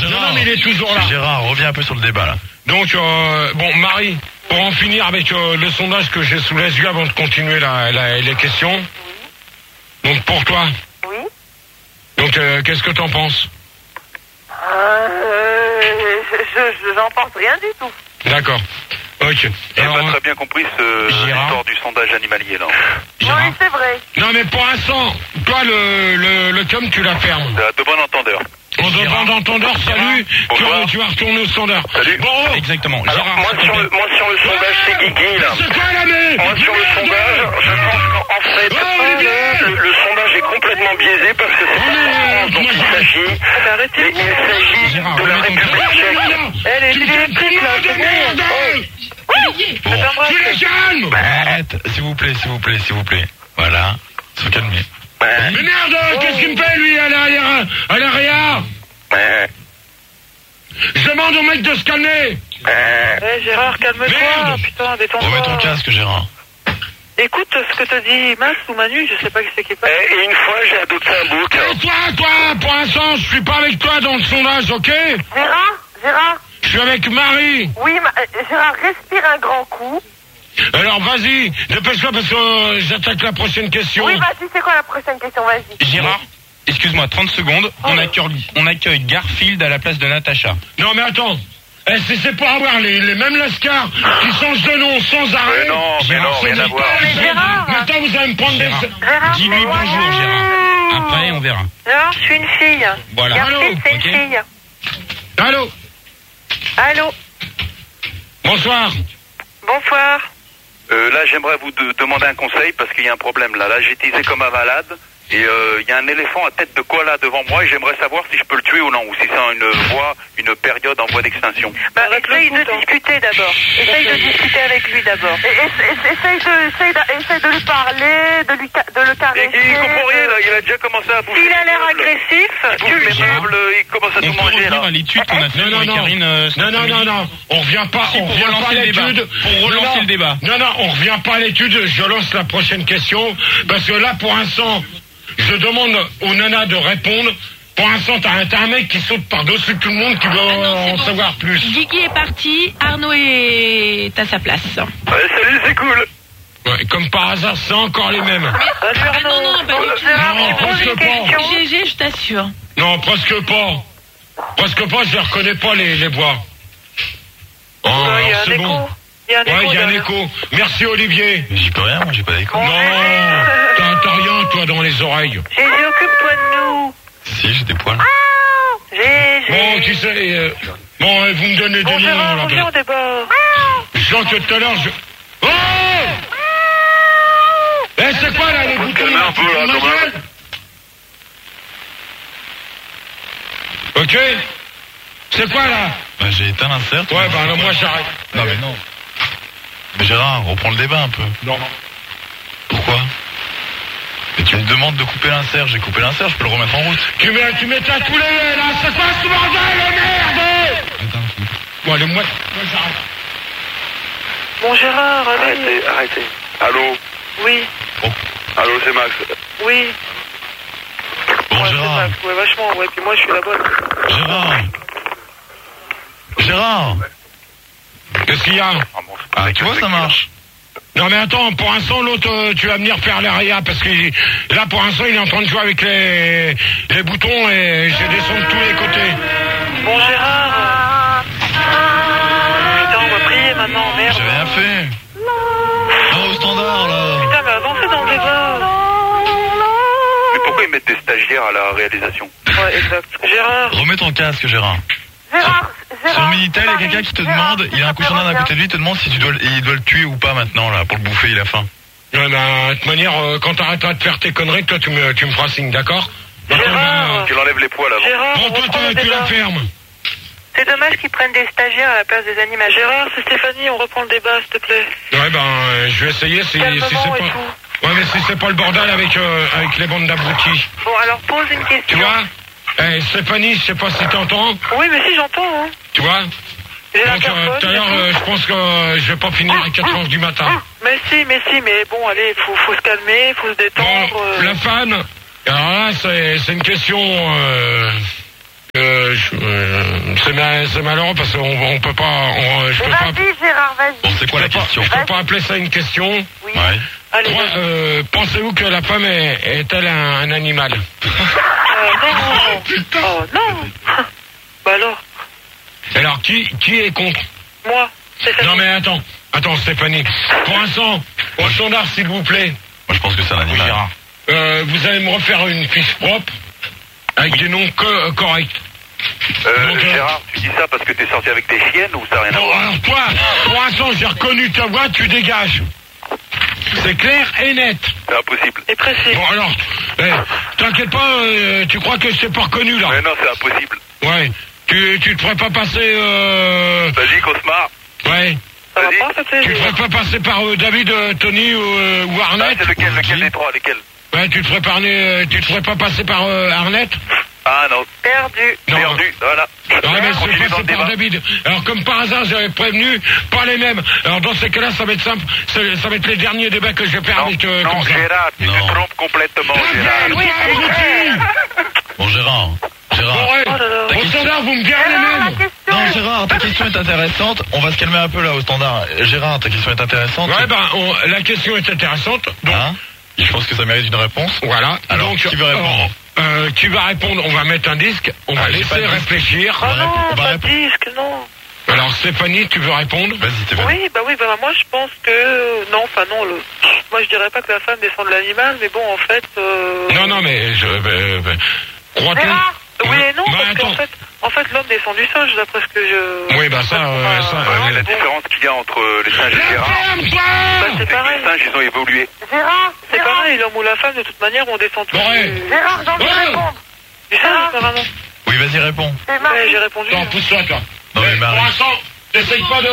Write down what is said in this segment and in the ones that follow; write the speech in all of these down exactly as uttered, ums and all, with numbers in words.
Gérard. Non, non, mais il est toujours là. Gérard, reviens un peu sur le débat, là. Donc, euh, bon, Marie, pour en finir avec euh, le sondage que j'ai sous les yeux avant de continuer la, la, les questions. Oui. Donc, pour toi. Oui. Donc, euh, qu'est-ce que t'en penses? Euh, je, je, j'en pense rien du tout. D'accord. Ok. J'ai pas très bien compris ce l'histoire du sondage animalier, là. Gérard. Oui, c'est vrai. Non, mais pour l'instant, toi, le, le, le com, tu la fermes. De bon entendeur. On demande d'entendeur, salut, tu vas, tu vas retourner au standard. Salut. Bon, exactement. Alors, Gérard, moi, sur le, moi sur le sondage, c'est Guigui, là. c'est quoi la merde? Moi sur le sondage, je pense qu'en fait, oh, le, le sondage est complètement biaisé parce que c'est pas en France dont il s'agit. Mais il s'agit Gérard, de la remets ton République tchèque. Elle est électrique, là, c'est bon. Bon. Tu les calmes. Arrête, s'il vous plaît, s'il vous plaît, s'il vous plaît. Voilà, se calmer. Mais merde, qu'est-ce qu'il me fait, lui, à l'arrière, à l'arrière? Je demande au mec de se calmer. Eh, Gérard, calme-toi, Merde. putain, détends-toi. Remets ton casque, Gérard. Écoute ce que te dit Max ou Manu, je sais pas qui c'est qui parle. Et une fois, j'ai adopté un bouc. Et toi, toi, pour l'instant, je suis pas avec toi dans le sondage, ok? Gérard, Gérard. Je suis avec Marie. Oui, ma- euh, Gérard, respire un grand coup. Alors, vas-y, dépêche-toi parce que euh, j'attaque la prochaine question. Oui, vas-y, c'est quoi la prochaine question, vas-y. Gérard, excuse-moi, trente secondes. On accueille, on accueille Garfield à la place de Natacha. Non, mais attends. Eh, c'est, c'est pour avoir les, les mêmes lascars qui changent de nom sans arrêt. Mais non, mais Gérard, non, c'est rien à des voir. conneries. Mais Gérard. Maintenant, vous allez me prendre Gérard. des... Gérard, Dis-lui c'est moi. bonjour, Gérard. Après, on verra. Gérard, je suis une fille. Voilà. Garfield, Allô, c'est ok. une fille. Allô? Allô, Bonsoir. bonsoir. Euh, là, j'aimerais vous de- demander un conseil parce qu'il y a un problème là. Là, j'ai teasé comme un malade et euh, il y a un éléphant à tête de koala devant moi et j'aimerais savoir si je peux le tuer ou non ou si c'est une voie, une période en voie d'extinction. Bah, essaye de discuter d'abord. Essaye de discuter avec lui d'abord. Et, et- et- essaye, de, essaye, de, essaye de lui parler, de, lui ca- de le Et caresser. il comprend rien là, il a déjà commencé à bouffer. S'il a les l'air meubles. agressif, Il tu bouffe le les tues. meubles, il commence à On tout peut manger revenir là. à l'étude qu'on a fait Non, non, avec non. Karine. euh, cet Non, non, non, après-midi. non. On revient pas, Si, on pour revient relancer pas à le débat. l'étude. Pour relancer Non, non. le débat. Non, non, on revient pas à l'étude. Je lance la prochaine question. Parce que là, pour l'instant, je demande aux nanas de répondre. Pour l'instant, t'as un, t'as un mec qui saute par-dessus tout le monde qui veut Ah non, c'est en bon. savoir plus. Guigui est parti, Arnaud est à sa place. Ouais, salut, c'est cool. Ouais, comme par hasard, c'est encore les mêmes. Salut, Ah Arnaud. non, non, pas du tout. Gérard, Non, je pose presque une pas. question. G G, je t'assure. Non, presque pas. Presque pas, je les reconnais pas, les, les bois. Oh, Euh, Il y a un c'est écho. bon. Il y a un Ouais, écho. il y a un derrière. écho. Merci, Olivier. J'y peux rien, moi j'ai pas d'écho. Bon, Non, t'as, t'as rien, toi, dans les oreilles. Gégé, occupe-toi de nous. Si, j'ai des poils. Gégé. Bon, qui c'est euh, Bon, euh, vous me donnez des Bon, noms, Gérard, là. reviens au débat. Je sens que tout à l'heure, je... Oh Eh, c'est quoi, là, les Faut se boutons calmer un peu, là, Ma quand même. gueule Ok. C'est quoi, là Bah, j'ai éteint l'insert. Ouais, bah, alors, moi, j'arrête. Non, mais non. Mais Gérard, reprends le débat un peu. Non. Pourquoi? Mais tu me demandes de couper l'insert, j'ai coupé l'insert, je peux le remettre en route. Tu mets, tu mets ta poulet, là. C'est quoi, ce bordel, merde Attends. Bon, allez, moi, moi, j'arrête. Bon, Gérard, allez. Arrêtez, arrêtez. Allô, Oui, allô, c'est Max. oui. Bon, Ouais, c'est Gérard. Max. Ouais, vachement, ouais. Puis moi, je suis la bonne. Gérard. Gérard. Qu'est-ce qu'il y a Ah, bon, c'est pas Ah, tu vois, ça marche. Non, mais attends, pour l'instant, l'autre, euh, tu vas venir faire l'aria, parce que là, pour l'instant, il est en train de jouer avec les, les boutons et j'ai des sons de tous les côtés. Bon, Gérard. Putain, on va prier maintenant, merde. J'ai rien fait. Non, au standard, là. Putain, mais avancez dans le débat. Mais pourquoi ils mettent des stagiaires à la réalisation? Ouais, exact. Gérard. Remets ton casque, Gérard. Gérard. Sur le Minitel, il y a quelqu'un qui te demande, il a un coussin d'Inde à côté de lui, il te demande si tu dois, le- il doit le tuer ou pas maintenant, là, pour le bouffer, il a faim. Ouais, ben, de toute manière, euh, quand t'arrêteras de faire tes conneries, toi, tu me, tu me feras signe, d'accord? Gérard. Qu'il enlève les poils avant. Gérard, Bon, on toi, reprend toi, le tu la débat. fermes. C'est dommage qu'ils prennent des stagiaires à la place des animaux. Gérard, c'est Stéphanie, on reprend le débat, s'il te plaît. Ouais, ben, euh, je vais essayer si, si Calmement c'est et pas... tout. Ouais, mais si c'est pas le bordel avec, euh, avec les bandes d'abrutis. Bon, alors pose une question. Tu vois? Eh, Stéphanie, je sais pas si t'entends. Oui, mais si, j'entends, hein. Tu vois? J'ai Donc, euh, l'interphone, tout à l'heure, et tout. euh, je pense que euh, je vais pas finir à quatre heures du matin. Mais si, mais si, mais bon, allez, faut, faut se calmer, faut se détendre. Bon, euh. la fan, alors là, c'est, c'est une question... Euh, euh, je- euh, c'est, ma- c'est malheureux parce qu'on on peut pas... On, je Mais peux pas... vas-y, Gérard, vas-y. Bon, c'est quoi la je peux pas- question? Je peux pas appeler ça une question. Oui. Ouais. Allez, Quoi, vas-y. euh, pensez-vous que la femme est, est-elle un, un animal? Euh, non. Oh, non. Bah alors, Alors, qui, qui est contre? moi, c'est ça. Non mais attends, attends Stéphanie. Pour l'instant, au standard s'il vous plaît, Moi, je pense que c'est un animal. euh, vous allez me refaire une fiche propre avec des noms co- euh, corrects. Euh, Donc, euh, Gérard, tu dis ça parce que t'es sorti avec tes chiennes ou ça n'a rien à Bon, voir? alors toi, pour l'instant j'ai reconnu ta voix, tu dégages. C'est clair et net. C'est impossible. Et précis. Bon alors, eh, t'inquiète pas, euh, tu crois que je t'ai pas reconnu là? Mais non, c'est impossible. Ouais. Tu, tu te ferais pas passer... Euh... Vas-y, Cosmar. Ouais. Ça va vas-y. pas, ça te Tu te fait ferais pas passer par euh, David, euh, Tony ou, euh, ou Ah, Arnett? c'est lequel, lequel des trois, lesquels? Ouais, tu te ferais, parler, euh, tu te ferais pas passer par euh, Arnett? Ah non, Perdu. Non. perdu, voilà. Ouais, mais Continue c'est dans passé le par débat. David. Alors, comme par hasard, j'avais prévenu, pas les mêmes. Alors, dans ces cas-là, ça va être simple. C'est- Ça va être les derniers débats que je vais faire Non, avec euh, non, comme ça. Gérard, tu Non. te trompes complètement, Gérard. Oui, Bon, Gérard. Gérard. Bon, ouais. Oh là là. Ta Au question. standard, vous me direz les Gérard, la mêmes. question. Non, Gérard, ta question est intéressante. On va se calmer un peu là au standard. Gérard, ta question est intéressante. Ouais, ben, on- la question est intéressante. Donc, Hein? Je pense que ça mérite une réponse. voilà. Alors, Donc, qui veut répondre? euh, euh, Qui va répondre? On va mettre un disque. On va Ah, j'ai pas laisser de disque. réfléchir. Oh On va non, répondre, on va pas de répondre. disque, non. Alors, Stéphanie, tu veux répondre? Vas-y, Stéphane. Oui, bah oui, bah moi je pense que... Non, enfin non, le... moi je dirais pas que la femme descend de l'animal, mais bon, en fait... Euh... Non, non, mais je... euh, euh, crois-tu? Gérard, oui et non, Bah, parce qu'en attends. fait, en fait l'homme descend du singe, d'après ce que je... Oui, bah ça, euh, ça, Bah, euh, Ouais, la bon. différence qu'il y a entre les singes et Gérard, Ferme-toi! Bah, c'est c'est que pareil. les singes, ils ont évolué. Gérard, c'est pareil, l'homme ou la femme, de toute manière, on descend tous Ouais. du... Gérard, j'ai envie de Ouais. répondre. Du singe, apparemment. Oui, vas-y, réponds. C'est Ouais, Marie. j'ai répondu. Attends, pousse-toi, toi. Non, mais Mais Marie. pour l'instant, n'essaye pas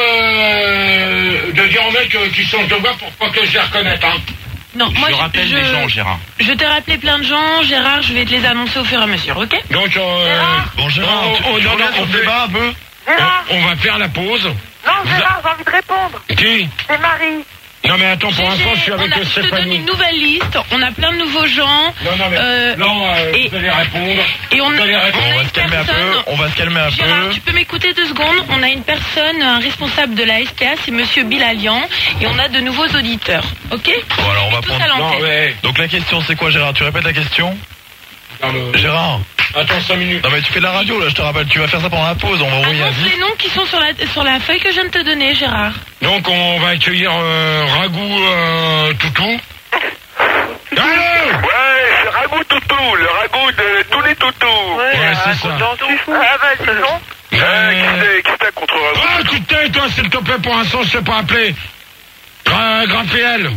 de, de dire au mec euh, qui change de voix pour pas que je les reconnaisse, hein. Non, moi je rappelle je, les gens, Gérard. je t'ai rappelé plein de gens, Gérard, je vais te les annoncer au fur et à mesure, ok? Donc, euh, Bon, Gérard, Oh, tu, oh, tu non, reviens non, sur on le fait- débat un peu? Gérard, on, on va faire la pause. non, Gérard, j'ai envie de répondre. Qui? C'est Marie. Non, mais attends, pour l'instant, je suis avec on a, euh, je te donne Stéphanie. une nouvelle liste, on a plein de nouveaux gens. Non, non, mais Euh, non, euh, et- vous allez répondre. Et on, Vous allez on répondre. On a va une se calmer un peu. personne. On va se calmer un Gérard, peu. tu peux m'écouter deux secondes? On a une personne, un responsable de la S P A, c'est Monsieur Bilalian, et on a de nouveaux auditeurs, ok? Bon, alors on va Tous à prendre. Non, l'antenne. mais... Donc la question, c'est quoi, Gérard? Tu répètes la question? dans le- Gérard. Attends cinq minutes. Non, mais tu fais de la radio, là, je te rappelle. Tu vas faire ça pendant la pause. On va envoyer un Annonce disque. les noms qui sont sur la, sur la feuille que je viens de te donner, Gérard. Donc, on va accueillir euh, Ragou euh, Toutou. Allô? Ouais, c'est Ragout Toutou, le ragout de tous les toutous. Ouais, Ouais, c'est raconte ça. dans suis fou. Ah, vas-y, non. Euh, Euh, qui c'est- qui c'est contre Ragout? Oh, tu te tais, toi, s'il te plaît, pour l'instant, je t'ai pas appelé. Gra Graphéel.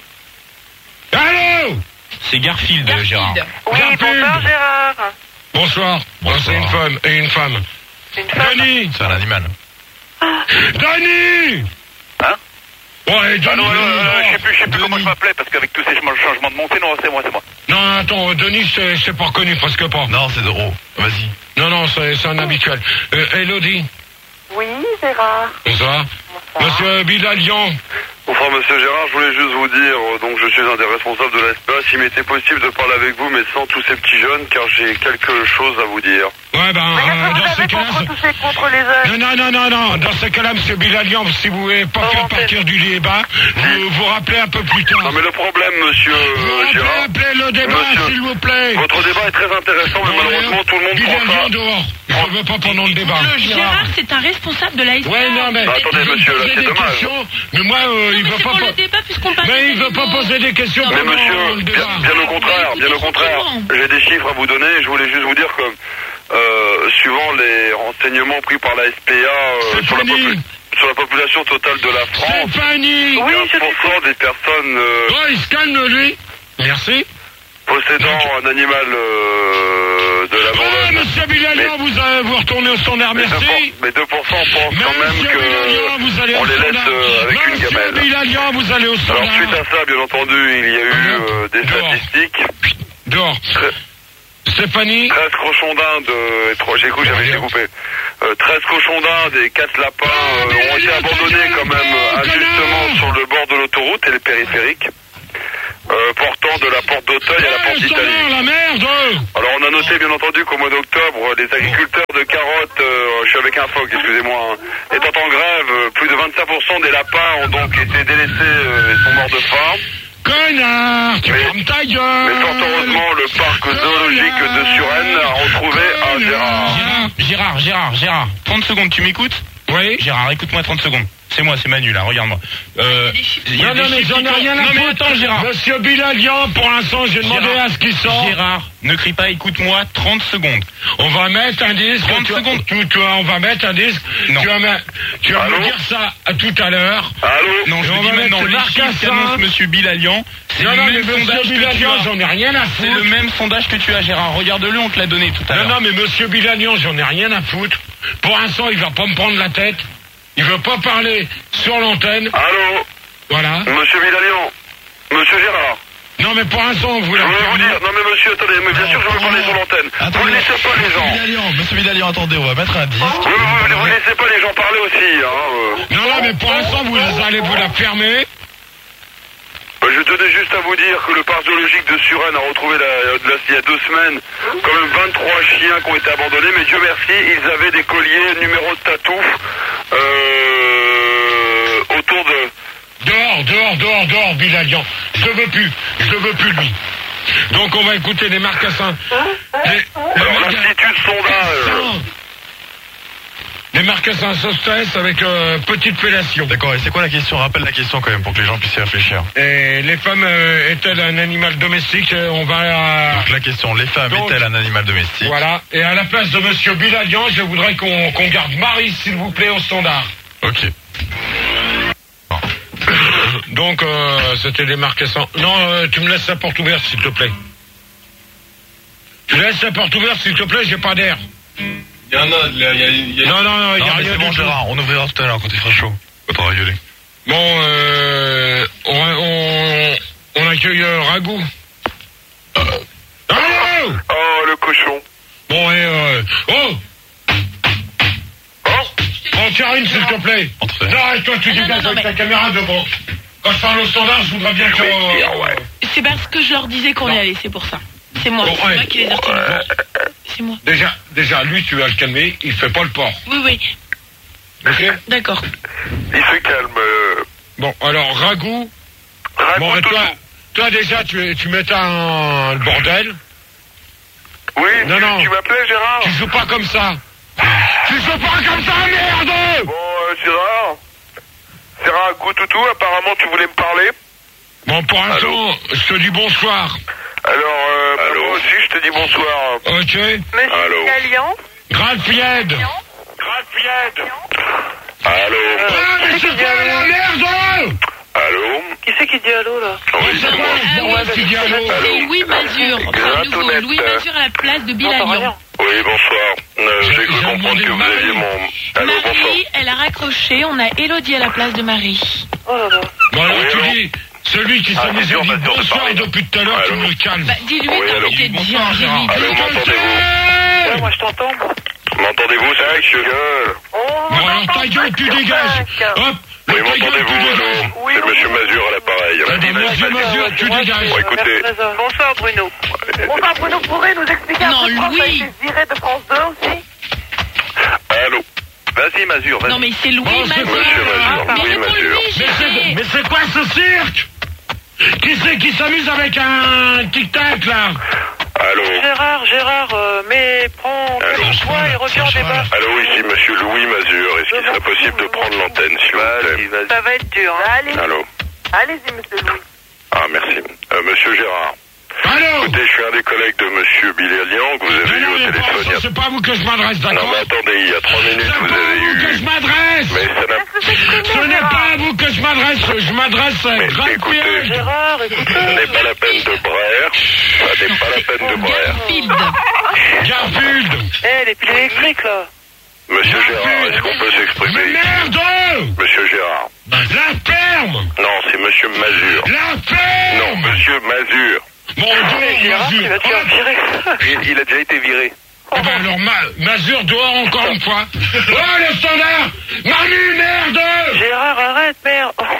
Allô? C'est Garfield, Garfield. Oui, Garfield. bonsoir Gérard. Bonsoir. Bon, Bonsoir. c'est une femme. Et une femme. Une femme. Denis. C'est un animal. Denis. Hein? Ouais, Denis. Ah non, non, non, non, je sais plus, je sais plus Denis. comment je m'appelais parce qu'avec tous ces changements de montée, non, c'est moi, c'est moi. Non, attends, Denis, je t'ai- je t'ai pas reconnu, presque pas. Non, c'est Doro. Vas-y. Non, non, c'est c'est un habituel. Euh, Elodie. Oui, Gérard. Bonsoir. Monsieur Bilalian. Bonsoir Monsieur Gérard, je voulais juste vous dire, euh, donc je suis un des responsables de la S P A, s'il m'était possible de parler avec vous, mais sans tous ces petits jeunes, car j'ai quelque chose à vous dire. Ouais, ben, Mais euh, qu'est-ce que dans vous ces avez cas-là... contre c'est- tous ces contre les jeunes? Non, non, non, non, non. Dans ces cas-là, Monsieur Bilalian, si vous voulez pas Oh, faire en fait. partir du débat, vous vous rappelez un peu plus tard. Non mais le problème Monsieur Vous euh, rappelez, Gérard, appelez le débat, Monsieur, s'il vous plaît. votre débat est très intéressant, mais Bon, malheureusement tout le monde prend Bilalian ça. dehors. Je veux pas pendant le débat. Gérard, c'est un responsable de la S P A. Ouais, non, mais... Bah, attendez, il veut monsieur, là, poser c'est des dommage. questions, mais moi, euh, Non, il mais veut c'est pas... pour po- le débat puisqu'on parle Mais des il veut pas animaux. poser des questions Non, Mais pendant monsieur, le bien, débat. bien au contraire, Écoutez bien au contraire, tranquillement. j'ai des chiffres à vous donner, je voulais juste vous dire que, euh, suivant les renseignements pris par la S P A euh, sur, la Stéphanie. popu- sur la population totale de la France, Stéphanie. Oui, je quinze pour cent des personnes euh, Oh, il se calme, lui. Merci. possédant un animal euh, de Ouais, l'abandon. monsieur Bilalian, vous, euh, vous retournez au standard, Mais merci. deux pour cent pensent quand même Monsieur Bilalian, vous allez que on au les laisse standard. euh, avec une Monsieur gamelle. Bilalian, vous allez au Alors standard. suite à ça, bien entendu, il y a eu euh, des Dehors. statistiques. Dehors. Stéphanie. treize cochons d'Inde, euh, trois- j'ai cru que j'avais été coupé. Euh, treize cochons d'Inde et quatre lapins Ah, euh, ont été abandonnés quand même euh, injustement sur le bord de l'autoroute et les périphériques. euh, portant de la porte d'Auteuil à la porte Eh, d'Italie. standard, la merde. Alors on a noté bien entendu qu'au mois d'octobre, les agriculteurs de carottes, euh, je suis avec un phoque, excusez-moi, hein, étant en grève, euh, plus de vingt-cinq pour cent des lapins ont donc été délaissés euh, et sont morts de faim. Connard, tu Mais- fermes ta gueule. Mais fort heureusement, le parc zoologique de Suresnes a retrouvé un Gérard. Gérard, Gérard, Gérard, Gérard. trente secondes, tu m'écoutes? Oui. Gérard, écoute-moi trente secondes. C'est moi, c'est Manu là, regarde-moi. Euh, il y a Non, des non, mais chiffres j'en qui ai tournent. rien à Non, mais foutre. attends, Gérard. Monsieur Bilalian, pour l'instant, j'ai demandé Gérard, à ce qu'il sorte. Gérard, ne crie pas, écoute-moi trente secondes. On va mettre un disque. trente tu- secondes. Tu, tu- on va mettre un disque. Non. Tu vas, me- tu vas Allô me dire ça à tout à l'heure. Allô? Non, je Et on vous dis va maintenant, mettre les Marc chiffres Cassin. qu'annonce Monsieur Bilalian, c'est Non, le non, mais même sondage monsieur que tu Bilalian, as. j'en ai rien à C'est le foutre. même sondage que tu as, Gérard. Regarde-le, on te l'a donné tout à Non, l'heure. non, mais monsieur Bilalian, j'en ai rien à foutre. Pour l'instant, il va pas me prendre la tête. Il veut pas parler sur l'antenne. Allô? Voilà. Monsieur Bilalian? Monsieur Gérard? Non, mais pour l'instant, vous Je la voulais vous dire, non mais monsieur, attendez, mais bien sûr je veux parler sur l'antenne. Vous ne laissez pas les gens. Bilalian, Monsieur Bilalian, attendez, on va mettre un disque. Oui, vous, vous, vous laissez pas les gens parler aussi, hein. euh. Non, non, mais pour l'instant, vous allez vous la fermer. Euh, Je tenais juste à vous dire que le parc zoologique de Suresnes a retrouvé la- la- il y a deux semaines quand même vingt-trois chiens qui ont été abandonnés, mais Dieu merci, ils avaient des colliers numéro de tatouf euh, autour de... Dehors, dehors, dehors, dehors, Bilalian. Je le veux plus. Je le veux plus, lui. Donc, on va écouter les marcassins. Les, les Alors marca- l'Institut de sondage... Les marcassins Sostès avec euh, petite fellation. D'accord, et c'est quoi la question? Rappelle la question quand même pour que les gens puissent y réfléchir. Et les femmes euh, est-elles un animal domestique? Euh, On va... euh, Donc la question, les femmes Donc- est-elles un animal domestique? Voilà. Et à la place de monsieur Bilalian, je voudrais qu'on qu'on garde Marie, s'il vous plaît, au standard. Ok. Donc, euh, c'était les marcassins. Non, euh, tu me laisses la porte ouverte, s'il te plaît. Tu laisses la porte ouverte, s'il te plaît, j'ai pas d'air. Il y en a, il y a, il y a... Non, non, non, il y Non, a mais rien c'est bon, du tout. Gérard, on ouvrira tout à l'heure quand il fera chaud. Quand on va gueuler. Bon, euh, on, on, on accueille euh, Ragout. Allô? Oh, le cochon. Bon, et euh, oh! Oh! Oh, Karine, s'il te plaît. Entrez. Non, et toi, tu Ah, non, dégages non, avec mais- ta caméra devant. Quand je parle au standard, je voudrais bien que... Oui, dire, ouais. C'est parce que je leur disais qu'on y allait, c'est pour ça. C'est moi, Bon, c'est ouais. moi qui les ai retenus. C'est moi. Déjà, déjà, lui, tu vas le calmer, il fait pas le port. Oui, oui, Ok? d'accord. Il se calme. euh, Bon, alors, Ragout. Bon, et Raconte toi, tout. toi déjà, tu, tu mettais un le bordel. Oui, Non, tu, non. tu m'appelais Gérard? Tu joues pas comme ça. Tu joues pas comme ça, merde! Bon, euh, Gérard? Gérard, Goutoutou, apparemment tu voulais me parler. Bon, pour Allô? l'instant, je te dis bonsoir. Alors, euh, bah, moi aussi je te dis bonsoir. Ok? Monsieur Allô? Bilalian? Gralpied. Gralpied. Allô? Ah, mais c'est quoi la merde? Allô? Qui c'est qui dit allô, là? Oh, Oui, c'est c'est quoi moi. ce bordel qui dit allô? C'est Louis Mazur, c'est à nouveau. Gratounette. Louis Mazur à la place de J'entends rien. Bilalian. Oui, bonsoir. Euh, J'ai- J'ai cru j'ai comprendre demandé que vous Marie. aviez mon... Allô, bonsoir. Marie, elle a raccroché, on a Élodie à la place de Marie. Oh là là. Bon, alors Oui, tu allô? dis, celui qui Ah, s'amuse bien sûr, à dire bien sûr, c'est bonsoir pareil. depuis tout à l'heure, tu Allô? me calmes. Bah, dis-lui, Oui, t'as allô? envie de Bonsoir, dire, Gérard. dis-lui. Allô, m'entendez-vous? Ouais, moi je t'entends, moi. M'entendez-vous, c'est vrai que je gueule. Oh, Bon, alors m'entend ta gueule, pas, tu c'est dégages. cinq. Hop, Oui, le ta gueule, tu m'entendez-vous? dégages. Allô? Oui, C'est oui. Monsieur Mazur à l'appareil. T'as des monsieur Mazur, tu dégages. Bon, écoutez. Bonsoir, Bruno. Bonsoir, Bruno. Pourrait nous expliquer un Non, peu pourquoi Louis. ça a été viré de France deux aussi? Allô? Vas-y, Mazur, vas-y. Non, mais c'est Louis Bon, c'est Mazur. Monsieur Mazur, Mais Louis réponds-lui, Mazur. Mais c'est, Gérard. mais c'est quoi ce cirque? Qui c'est qui s'amuse avec un tic-tac, là? Allô? Gérard, Gérard, euh, mais prends Allô? toi et reviens au débat. Allô, ici Monsieur Louis Mazur. Est-ce qu'il serait possible de prendre l'antenne, s'il vous plaît? Ça va être dur, hein. Allez, Allô? allez-y, monsieur Louis. Ah, merci. Euh, Monsieur Gérard. Allô? Écoutez, je suis un des collègues de Monsieur Bilalian que vous avez Non, eu non, au mais pour téléphone. il y l'instant, a- c'est pas à vous que je m'adresse, Non, d'accord? mais attendez, il y a trois minutes, C'est vous pas à avez vous que eu... je m'adresse! Mais ça n'a... Laisse s'exprimer, Ce n'est Gérard. pas à vous que je m'adresse, je m'adresse à Mais Gralpied. écoutez, Gérard, écoute. Ce n'est pas la peine de braire. Ça n'est pas la peine de braire. Garfield. Garfield! Eh, les piles électriques, là. Monsieur Gérard, est-ce qu'on peut Mais s'exprimer? merde! Monsieur Gérard. La ferme! Non, c'est Monsieur Mazur. La ferme! Non, Monsieur Mazur. Bon, Mais dehors, Gérard, tu Mazur. vas te faire Hop. virer. Il, il a déjà été viré. Eh ben alors, Ma- Mazur dehors encore une fois. Oh, le standard! Manu, merde! Gérard, arrête, merde. Oh.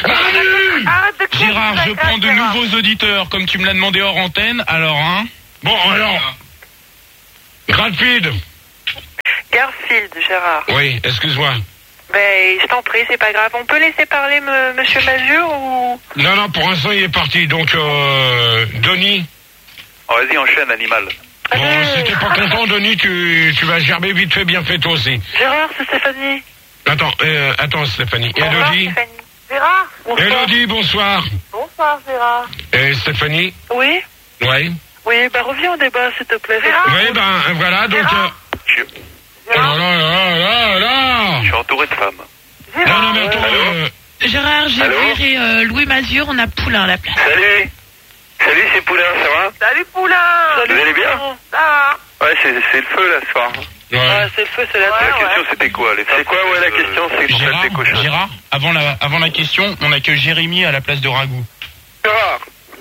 Manu! Arrête de crier Gérard, sur ta je gueule, prends de Gérard. nouveaux auditeurs, comme tu me l'as demandé hors antenne. Alors, hein. Bon, alors. Gradfield. Garfield, Gérard. Oui, excuse-moi. Ben, je t'en prie, c'est pas grave. On peut laisser parler me, Monsieur Mazur ou... Non, non, pour l'instant, il est parti. Donc, euh, Denis. Oh, vas-y, enchaîne, animal. Bon, si t'es pas content, Denis, tu, tu vas gerber vite fait, bien fait toi aussi. Gérard, c'est Stéphanie. Attends, euh, attends, Stéphanie. Bonsoir, Elodie. Stéphanie. Gérard. Bonsoir. Elodie, bonsoir. Bonsoir, Gérard. Et Stéphanie. Oui. Oui. Oui, ben reviens au débat, s'il te plaît. Oui, ben, voilà, donc... Euh... Je, Oh là là là là là. je suis entouré de femmes. Non, non, mais attends, Allô euh, Gérard, j'ai Allô viré euh, Louis Mazur, on a Poulain à la place. Salut. Salut, c'est Poulain, ça va? Salut, Poulain. Vous allez bien? Ça va? Ouais, c'est c'est le feu, là, ce soir. ouais. Ah, c'est le feu, c'est la Ouais, tête. La question, c'était quoi? les femmes C'est quoi, ouais, la question, c'est pour Gérard, faire des cochons. Gérard, avant la, avant la question, on a que Jérémy à la place de Ragout. Gérard.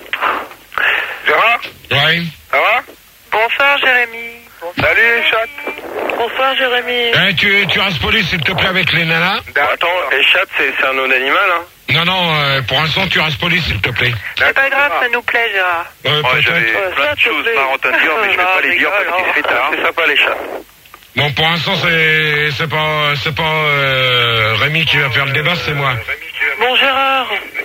Gérard, Ouais. ça va? Bonsoir, Jérémy. Salut, chat. Bonsoir, Jérémy. Eh, tu, tu restes poli, s'il te plaît, avec les nanas. Attends, et chat, c'est c'est un nom d'animal, hein? Non, non, euh, pour l'instant, tu restes poli, s'il te plaît. C'est pas grave, ça nous plaît, Gérard. Euh, Ouais, j'avais peut-être. plein de choses marrantes à dire, mais je vais pas les dire parce qu'il se fait tard. C'est sympa, les chats. Bon, pour l'instant, c'est, c'est pas, c'est pas, euh, Rémi qui va faire le débat, c'est moi. Bon, Gérard.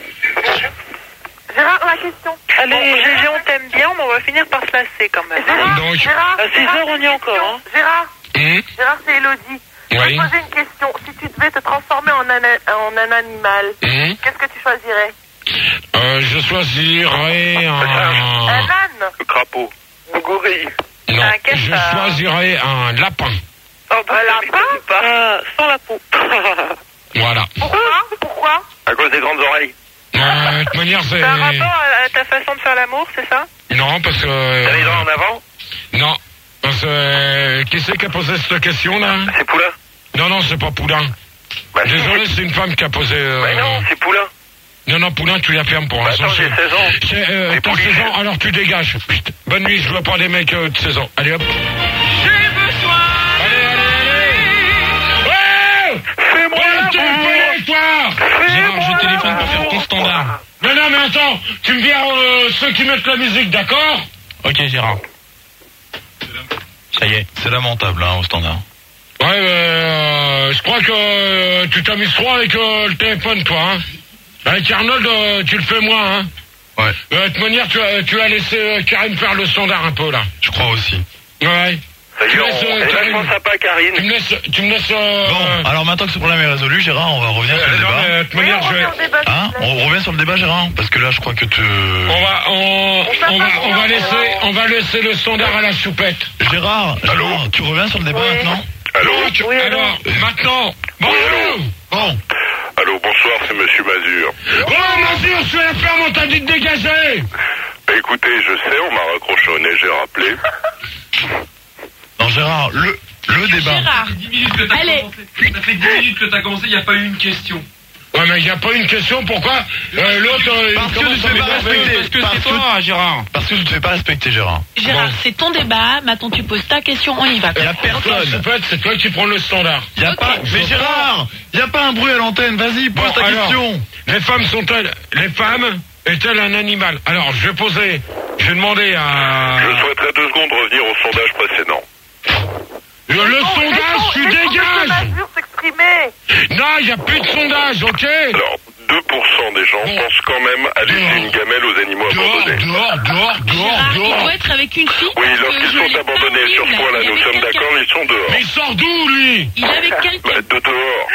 Gérard, la question. Allez, Gégé, on t'aime bien, mais on va finir par se lasser quand même. Gérard, Donc- Gérard. À six heures, on y est encore, hein. Gérard, Hum Gérard, c'est Elodie. Je vais Oui. te poser une question. Si tu devais te transformer en un, en un animal, Hum qu'est-ce que tu choisirais? Euh, je choisirais Un un... âne. Le crapaud. Un gorille. Non, Un je cafard. choisirais un lapin. Oh, bah, Un lapin? euh, sans la peau. Voilà. Pourquoi? Pourquoi? À cause des grandes oreilles. Euh, de toute manière, c'est... T'as un rapport à, à ta façon de faire l'amour, c'est ça? Non, parce que... T'as les dents en avant? Non. Parce que... euh, qui c'est qui a posé cette question-là? C'est Poulain. Non, non, c'est pas Poulain. Bah, si, Désolé, c'est une femme qui a posé... euh, Ouais, non, c'est Poulain. Non, non, Poulain, tu la fermes pour Bah, l'instant. attends, j'ai c'est- seize ans. c'est, euh, C'est T'as poli. seize ans, alors tu dégages. Putain. Bonne nuit, je veux pas des mecs euh, de seize ans. Allez hop. Allez, allez, allez. Ouais. Fais-moi Ouais, l'amour. t'es fait, toi. Gérard, je téléphone pour faire ton standard. Non, non, mais attends, tu me viens euh, ceux qui mettent la musique, d'accord? Ok, Gérard. Ça y est. C'est lamentable, hein, au standard. Ouais, euh, je crois que euh, tu t'amuses trop avec euh, le téléphone, toi, hein. Avec Arnold, euh, tu le fais moins, hein. Ouais, Euh, de toute manière, tu as, tu as laissé euh, Karim faire le standard un peu, là. je crois aussi. Ouais. Ça y Tu est, laisses, on- euh, elle est Karine. vachement sympa, Tu Karine. me laisses, tu me laisses, euh, Bon, alors maintenant que ce problème est résolu, Gérard, on va revenir sur le euh, non, débat. mais, de toute Oui, manière, on je vais... revient au débat, s'il Hein te plaît. On revient sur le débat, Gérard? Parce que là, je crois que tu... On va, on, on va, on va laisser, on va laisser le standard à la choupette. Gérard, Gérard, tu reviens sur le débat Oui. maintenant? Allô? Tu- Oui, allô. alors, maintenant. Bon. allô. Bon, Allô, bonsoir, c'est Monsieur Mazur. Oh, Mazur, je suis la ferme, on t'a dit de dégager. Écoutez, je sais, on m'a raccroché au nez, j'ai rappelé. non, Gérard, le, le débat. Gérard, dix minutes que t'as Allez. commencé. Ça fait dix minutes que t'as commencé, il n'y a pas eu une question. Ouais, mais il n'y a pas une question, pourquoi euh, l'autre, euh, il Parce que commence tu à fais pas m'énerver. respecter. Parce que Parce c'est que- toi, Gérard. Parce que tu ne te fais pas respecter, Gérard. Gérard, Bon. c'est ton débat. Maintenant, tu poses ta question, on y va. Il y a La personne. choupette, c'est toi qui prends le standard. Il y a Ok. pas... Mais Gérard, il y a pas un bruit à l'antenne. Vas-y, pose Bon, ta alors. question. Les femmes sont-elles, les femmes est-elle un animal? Alors, je vais poser, je vais demander à... Je souhaiterais deux secondes revenir au sondage précédent. Le, le sondage, tu dégages. Mazur s'exprimer. Non, il n'y a plus de sondage, ok? Alors, deux pour cent des gens Bon. pensent quand même à laisser Dehors. une gamelle aux animaux Dehors, abandonnés. dehors, dehors, dehors, Gérard, il dehors. doit être avec une fille. Oui, parce que lorsqu'ils je l'ai sont pas abandonnés vu, sur là. ce point-là, Il nous est sommes avec quelqu'un. d'accord, ils sont dehors. Mais il sort d'où, lui? Il est avec quelqu'un. Bah, de dehors.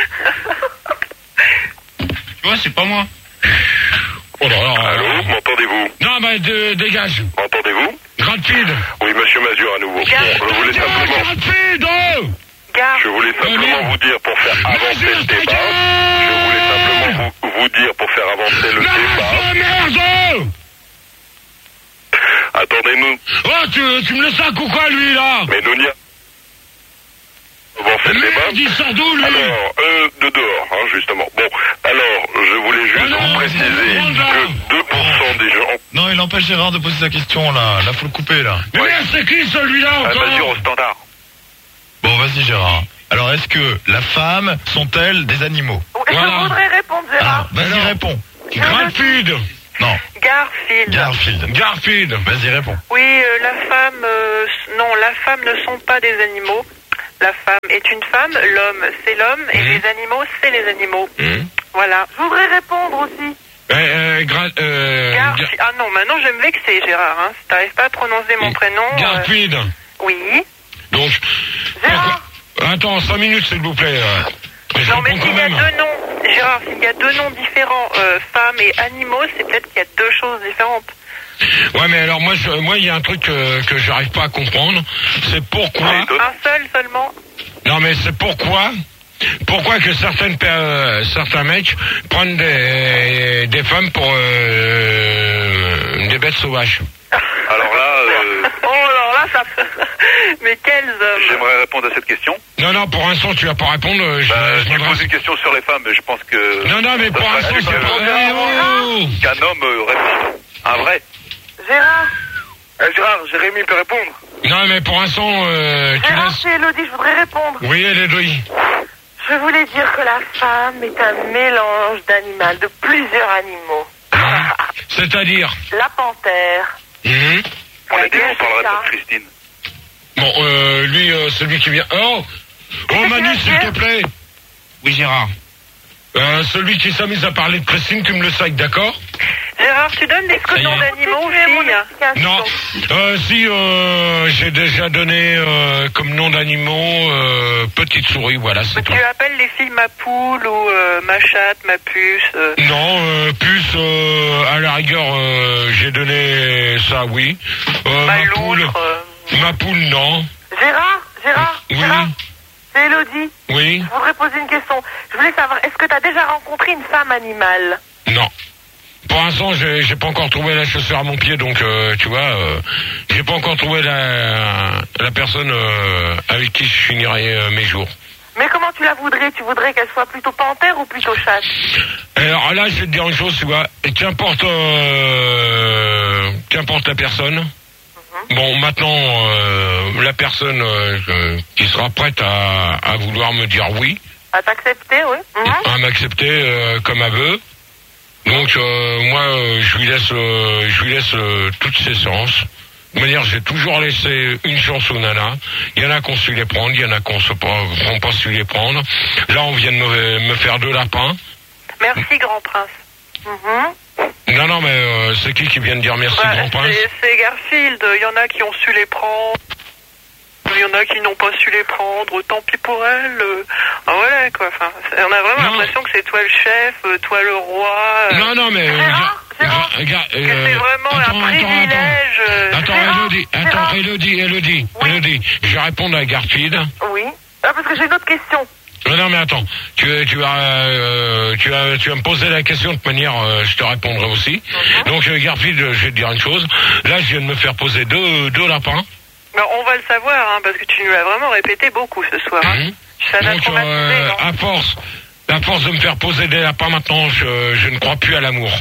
Tu vois, c'est pas moi. Oh là là. Allô, m'entendez-vous? Non, bah, de, dégage. M'entendez-vous? Gradfield. Oui, Monsieur Mazur à nouveau. Bon, je voulais simplement, Gradfield, oh. Gare. je voulais simplement vous dire pour faire avancer le débat. Je voulais simplement vous, vous dire pour faire avancer le Non, débat. c'est merde. Attendez-nous, Oh, tu, tu me laisses un coup quoi, lui, là? mais nous n'y a... Avancer le débat. Merde, il sort d'où, lui? Alors, euh, de dehors, hein, justement. Bon, alors, je voulais juste Alors, vous préciser que deux pour cent des gens... Non, il empêche Gérard de poser sa question, là. Là, faut le couper, là. Mais merde, c'est qui, celui-là, Ah, encore? Mazur au standard. Bon, vas-y, Gérard. Alors, est-ce que la femme sont-elles des animaux? Je Voilà. voudrais répondre, Ah, Gérard. vas-y, Alors. réponds. Garfield. Non. Garfield. Garfield. Garfield. Vas-y, réponds. Oui, euh, la femme... euh, non, la femme ne sont pas des animaux. La femme est une femme, l'homme c'est l'homme, et Mmh. les animaux c'est les animaux. Mmh. Voilà. Je voudrais répondre aussi. Euh, euh, gra- euh, Gar- Gar- Ah non, maintenant je vais me vexer, Gérard. Hein. Si t'arrives pas à prononcer mon prénom... euh, Garfield. Oui. Donc, Gérard. pourquoi- attends, cinq minutes s'il vous plaît. euh. Je Non, mais réponds s'il quand y a même. deux noms, Gérard, s'il y a deux noms différents, euh, femmes et animaux, c'est peut-être qu'il y a deux choses différentes. Ouais, mais alors moi, je, moi, il y a un truc euh, que j'arrive pas à comprendre. C'est pourquoi. Un seul seulement. Non, mais c'est pourquoi. Pourquoi que certaines per- euh, certains mecs prennent des, des femmes pour euh, des bêtes sauvages. Alors là, euh, Oh, alors là, ça... Mais quels hommes. j'aimerais répondre à cette question. Non, non, pour l'instant, tu vas pas répondre. euh, Je, Bah, je tu m'adresse- poses une question sur les femmes, mais je pense que... Non, non, mais ça pour sera l'instant, mieux c'est que- pas. Eh, oh qu'un homme euh, réponde. Un vrai. Gérard. Eh, Gérard, Jérémy peut répondre. Non, mais pour l'instant, euh, tu Gérard, laisses. c'est Elodie, je voudrais répondre. Oui, elle est douille. Je voulais dire que la femme est un mélange d'animal, de plusieurs animaux. C'est-à-dire. La panthère. Mhm. On a dit La qu'on parlerait guêpe, pas de Christine. Bon, euh, lui, euh, celui qui vient. Oh Oh, Manu, s'il te plaît. Oui, Gérard. Euh, celui qui s'amuse à parler de Christine, tu me le sacs, d'accord? Gérard, tu donnes des Ça y noms est. d'animaux aux Continuez mon filles. explication. Non. Euh, si, euh, j'ai déjà donné euh, comme nom d'animaux euh, petite souris, voilà, c'est tout. Tu appelles les filles ma poule ou euh, ma chatte, ma puce. euh. Non, euh, plus euh, à la rigueur, euh, j'ai donné ça, oui. Euh, Ma ma poule, loutre. euh. ma poule, non. Gérard, Gérard, Oui, Gérard, c'est Elodie. oui, Je voudrais poser une question. Je voulais savoir, est-ce que tu as déjà rencontré une femme animale? non. Pour l'instant, j'ai, j'ai pas encore trouvé la chaussure à mon pied, donc euh, tu vois, euh, j'ai pas encore trouvé la, la personne euh, avec qui je finirai euh, mes jours. Mais comment tu la voudrais? Tu voudrais qu'elle soit plutôt panthère ou plutôt chatte? Alors là, je vais te dire une chose, tu vois, et qu'importe, euh, qu'importe la personne. Bon, maintenant, euh, la personne euh, euh, qui sera prête à, à vouloir me dire oui, À t'accepter, oui. Mhm. à m'accepter euh, comme elle veut. Donc euh, moi, euh, je lui laisse, euh, je lui laisse euh, toutes ses chances. De manière, j'ai toujours laissé une chance aux nanas. Il y en a qu'on su les prendre, il y en a qu'on se prend pas su les prendre. Là, on vient de me, me faire deux lapins. Merci, grand prince. Mhm. Non, non, mais euh, c'est qui qui vient de dire merci, Ouais, grand prince? c'est- c'est Garfield. Il y en a qui ont su les prendre. Il y en a qui n'ont pas su les prendre. Tant pis pour elle. euh. Ah, voilà, quoi. Enfin, c'est- on a vraiment Non. l'impression que c'est toi le chef, euh, toi le roi. euh, Non, non, mais... euh, Gérard, Gérard. ga- ga- Que euh, c'est vraiment attends, un attends, privilège. euh, Attends, Gérard, Elodie, attends, Gérard. Elodie, Elodie, Oui. Elodie, je vais répondre à Garfield. Oui. Ah, parce que j'ai une autre question. Non, non, mais attends, tu, tu, vas, euh, tu, vas, tu vas me poser la question de manière, euh, je te répondrai aussi. Donc, euh, Garfield, je vais te dire une chose. Là, je viens de me faire poser deux, deux lapins. Mais on va le savoir, hein, parce que tu nous l'as vraiment répété beaucoup ce soir. Hein. Mhm. Ça t'a Donc, traumatisé, euh, non à force, à force de me faire poser des lapins, maintenant, je, je ne crois plus à l'amour.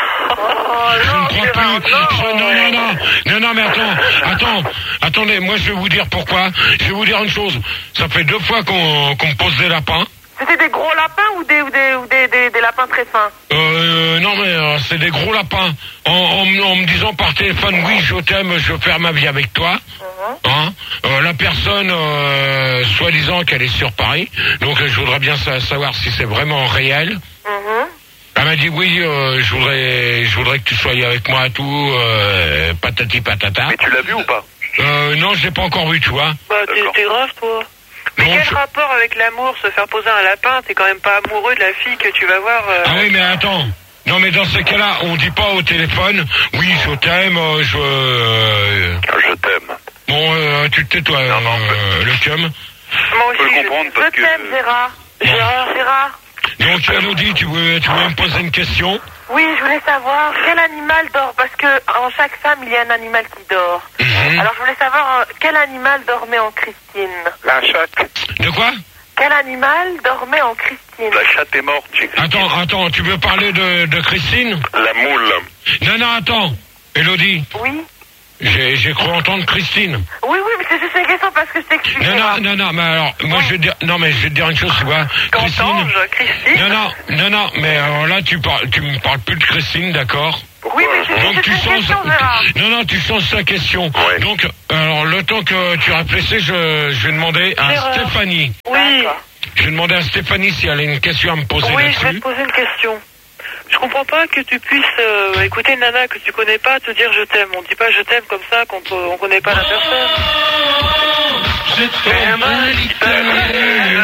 Oh, Je ne non, crois Gérard, plus. non. Je- non, non, non, non, non, mais attends, attends, attendez, moi je vais vous dire pourquoi. Je vais vous dire une chose. Ça fait deux fois qu'on qu'on me pose des lapins. C'était des gros lapins ou des, ou des, ou des, des, des lapins très fins? Euh, non, mais euh, c'est des gros lapins. En, en, m- en me disant par téléphone, oui, je t'aime, je veux faire ma vie avec toi. Hein Euh, la personne, euh, soi-disant qu'elle est sur Paris. Donc, euh, je voudrais bien sa- savoir si c'est vraiment réel. Mhm. Elle m'a dit oui, euh, je voudrais, je voudrais que tu sois avec moi et tout, euh, patati patata. Mais tu l'as vu ou pas? Euh, non, je l'ai pas encore vu, tu vois. Bah, t'es D'accord. t'es grave, toi. Mais Donc, quel rapport avec l'amour, se faire poser un lapin? T'es quand même pas amoureux de la fille que tu vas voir. euh, ah oui, mais attends. Non, mais dans ces cas-là, on dit pas au téléphone, oui, je t'aime, euh, je... euh, Je t'aime. Bon, euh, tu te tais, toi, Non, non, euh, le cum. Moi Je peux aussi, le je- comprendre Je parce que... t'aime, Gérard. Gérard, Gérard. Donc, Elodie, tu veux, tu veux me poser une question? Oui, je voulais savoir quel animal dort, parce que en chaque femme, il y a un animal qui dort. Mhm. Alors, je voulais savoir euh, quel animal dormait en Christine. La chatte. De quoi? Quel animal dormait en Christine? La chatte est morte, j'ai expliqué. Attends, attends, tu veux parler de, de Christine? La moule. Non, non, attends. Elodie, Oui. J'ai, j'ai cru entendre Christine. Oui, oui, mais c'est juste une question parce que je t'explique. Non, non, non, non, mais alors, moi, je vais dire, non, mais je vais te dire une chose, tu vois. Christine. Qu'entends-je, Christine? Non, non, non, non, mais alors là, tu parles, tu me parles plus de Christine, d'accord? Oui, mais c'est Donc juste tu une changes, question, Gérard. non, non, tu changes sa question. Ouais. Donc, alors, le temps que tu réfléchis, je, je vais demander à Gérard. Stéphanie. Oui, Je vais demander à Stéphanie si elle a une question à me poser oui, je vais te là-dessus. poser une question. Je comprends pas que tu puisses euh, écouter une nana que tu connais pas te dire je t'aime. On dit pas je t'aime comme ça quand euh, on connaît pas la personne. Je t'aime à l'italienne.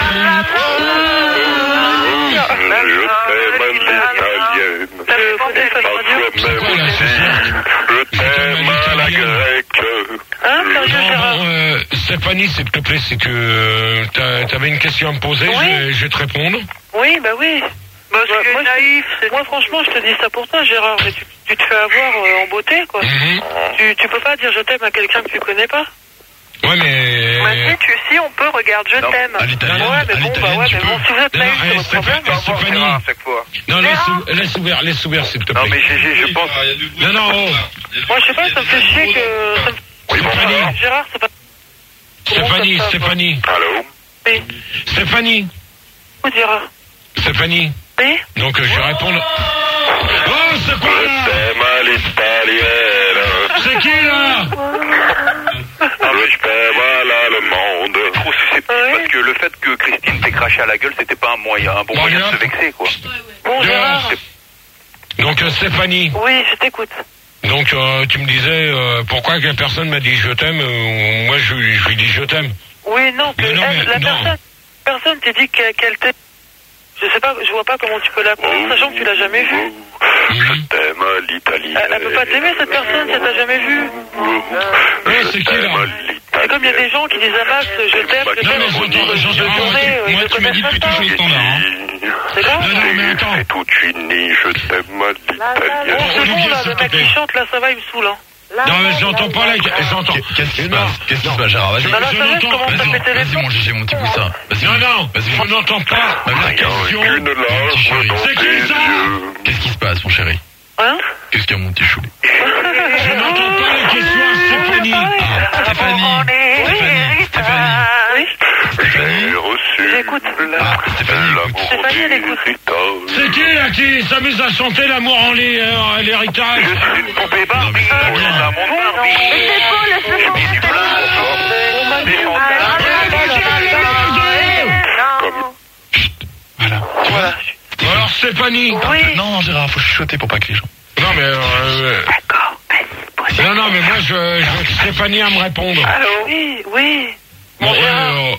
Je t'aime à l'italienne. Le côté Parfois même aussi, je t'aime à la grecque. Hein, sérieux, Non, Gérard? bon, euh, Stéphanie, s'il te plaît, si tu euh, t'as- t'avais une question à me poser, Oui. je, vais, je vais te répondre. Oui, bah oui. Bah, moi, moi, naïf. Je, moi, franchement, je te dis ça pour toi, Gérard. Mais tu, tu te fais avoir euh, en beauté, quoi. Mhm. Tu, tu peux pas dire je t'aime à quelqu'un que tu connais pas. Ouais, mais... Bah, si, tu, si, on peut, regarde, je Non, t'aime. à l'italienne, Ouais, mais à bon, bah l'italienne, ouais, tu mais bon, peux. si vous êtes Non, naïf, non, c'est eh, votre problème. Stéphanie, Stéphanie. À chaque fois. Non, laisse, laisse ouvert, laisse ouvert, s'il te plaît. Non, mais j'ai- j'ai- je pense. Non, non, oh. Moi, je sais pas, ça me fait chier que... Ça me... Oui, Stéphanie, Gérard, c'est pas... Stéphanie, Comment ça, Stéphanie, Allô? Oui. Stéphanie, Où Gérard? Stéphanie. Oui. Donc, euh, je vais répondre... Oh, c'est quoi, Je là? t'aime à l'italienne. C'est qui, là? Je t'aime à l'allemande. Trop susceptible Ouais. parce que le fait que Christine t'ait craché à la gueule, c'était pas un moyen, un bon Bon, moyen de allez, se hop. vexer, quoi. Bon, Gérard. Donc, euh, Stéphanie, Oui, je t'écoute. donc euh, tu me disais euh, pourquoi que la personne m'a dit je t'aime, euh, moi je, lui- je lui dis je t'aime. Oui, non, que Mais non, elle, mais la non. personne, personne t'a dit qu'elle qu'elle t'aime. Je sais pas, je vois pas comment tu peux l'apprendre, sachant que tu l'as jamais vue. Je t'aime à l'italienne. Elle, elle peut pas t'aimer, cette personne, si elle t'a jamais vue. Ouais, c'est qui, là? C'est comme il y a des gens qui disent à Max, je t'aime, je Non, t'aime. mais j'entends, je j'entends, moi, connais, tu- euh, moi, je tu m'as dit connais depuis pas toujours ça. le standard, hein. C'est grave. Non, non, mais attends. C'est toute unie, je t'aime à Bon, l'italienne. c'est bon, Olivier, là, s'il le te mec plaît. qui chante, là, ça va, il me saoule, hein. Non, mais j'entends pas là, j'entends. Qu'est-ce qui se Non. passe? Qu'est-ce qui se passe, Gérard? Vas-y. Bah là, je ça va, je l'entends. commence à Vas-y, péter les vas-y, plombs. mon Gégé, mon petit poussin. Vas-y. Non, non, Vas-y. je n'entends pas Ma la mère, question. Une larme dans C'est qui, tes ça? yeux. Qu'est-ce qui se passe, mon chéri? Hein? Qu'est-ce qu'il y a, mon petit chou? Je n'entends pas la question à Stéphanie. Ah, Stéphanie. Stéphanie. Stéphanie. Oui? Stéphanie. J'ai reçu J'écoute. Ah, Stéphanie, écoute. Stéphanie, elle écoute. C'est qui là qui s'amuse à chanter l'amour en l'hé- euh, l'héritage? Je suis une poupée Barbie, mais- on est dans mon Barbie. Mais c'est beau, laisse-le J'ai mis du chanter. blanc, des Ah, fantasmes. non. Voilà. Voilà. Alors Stéphanie. Oui. Non, non, Gérard, faut chuchoter pour pas que les gens. Non mais euh, D'accord. non non mais moi je, je veux que Stéphanie à me répondre. Allô? Oui, oui. Bon, Bon, Gérard. euh,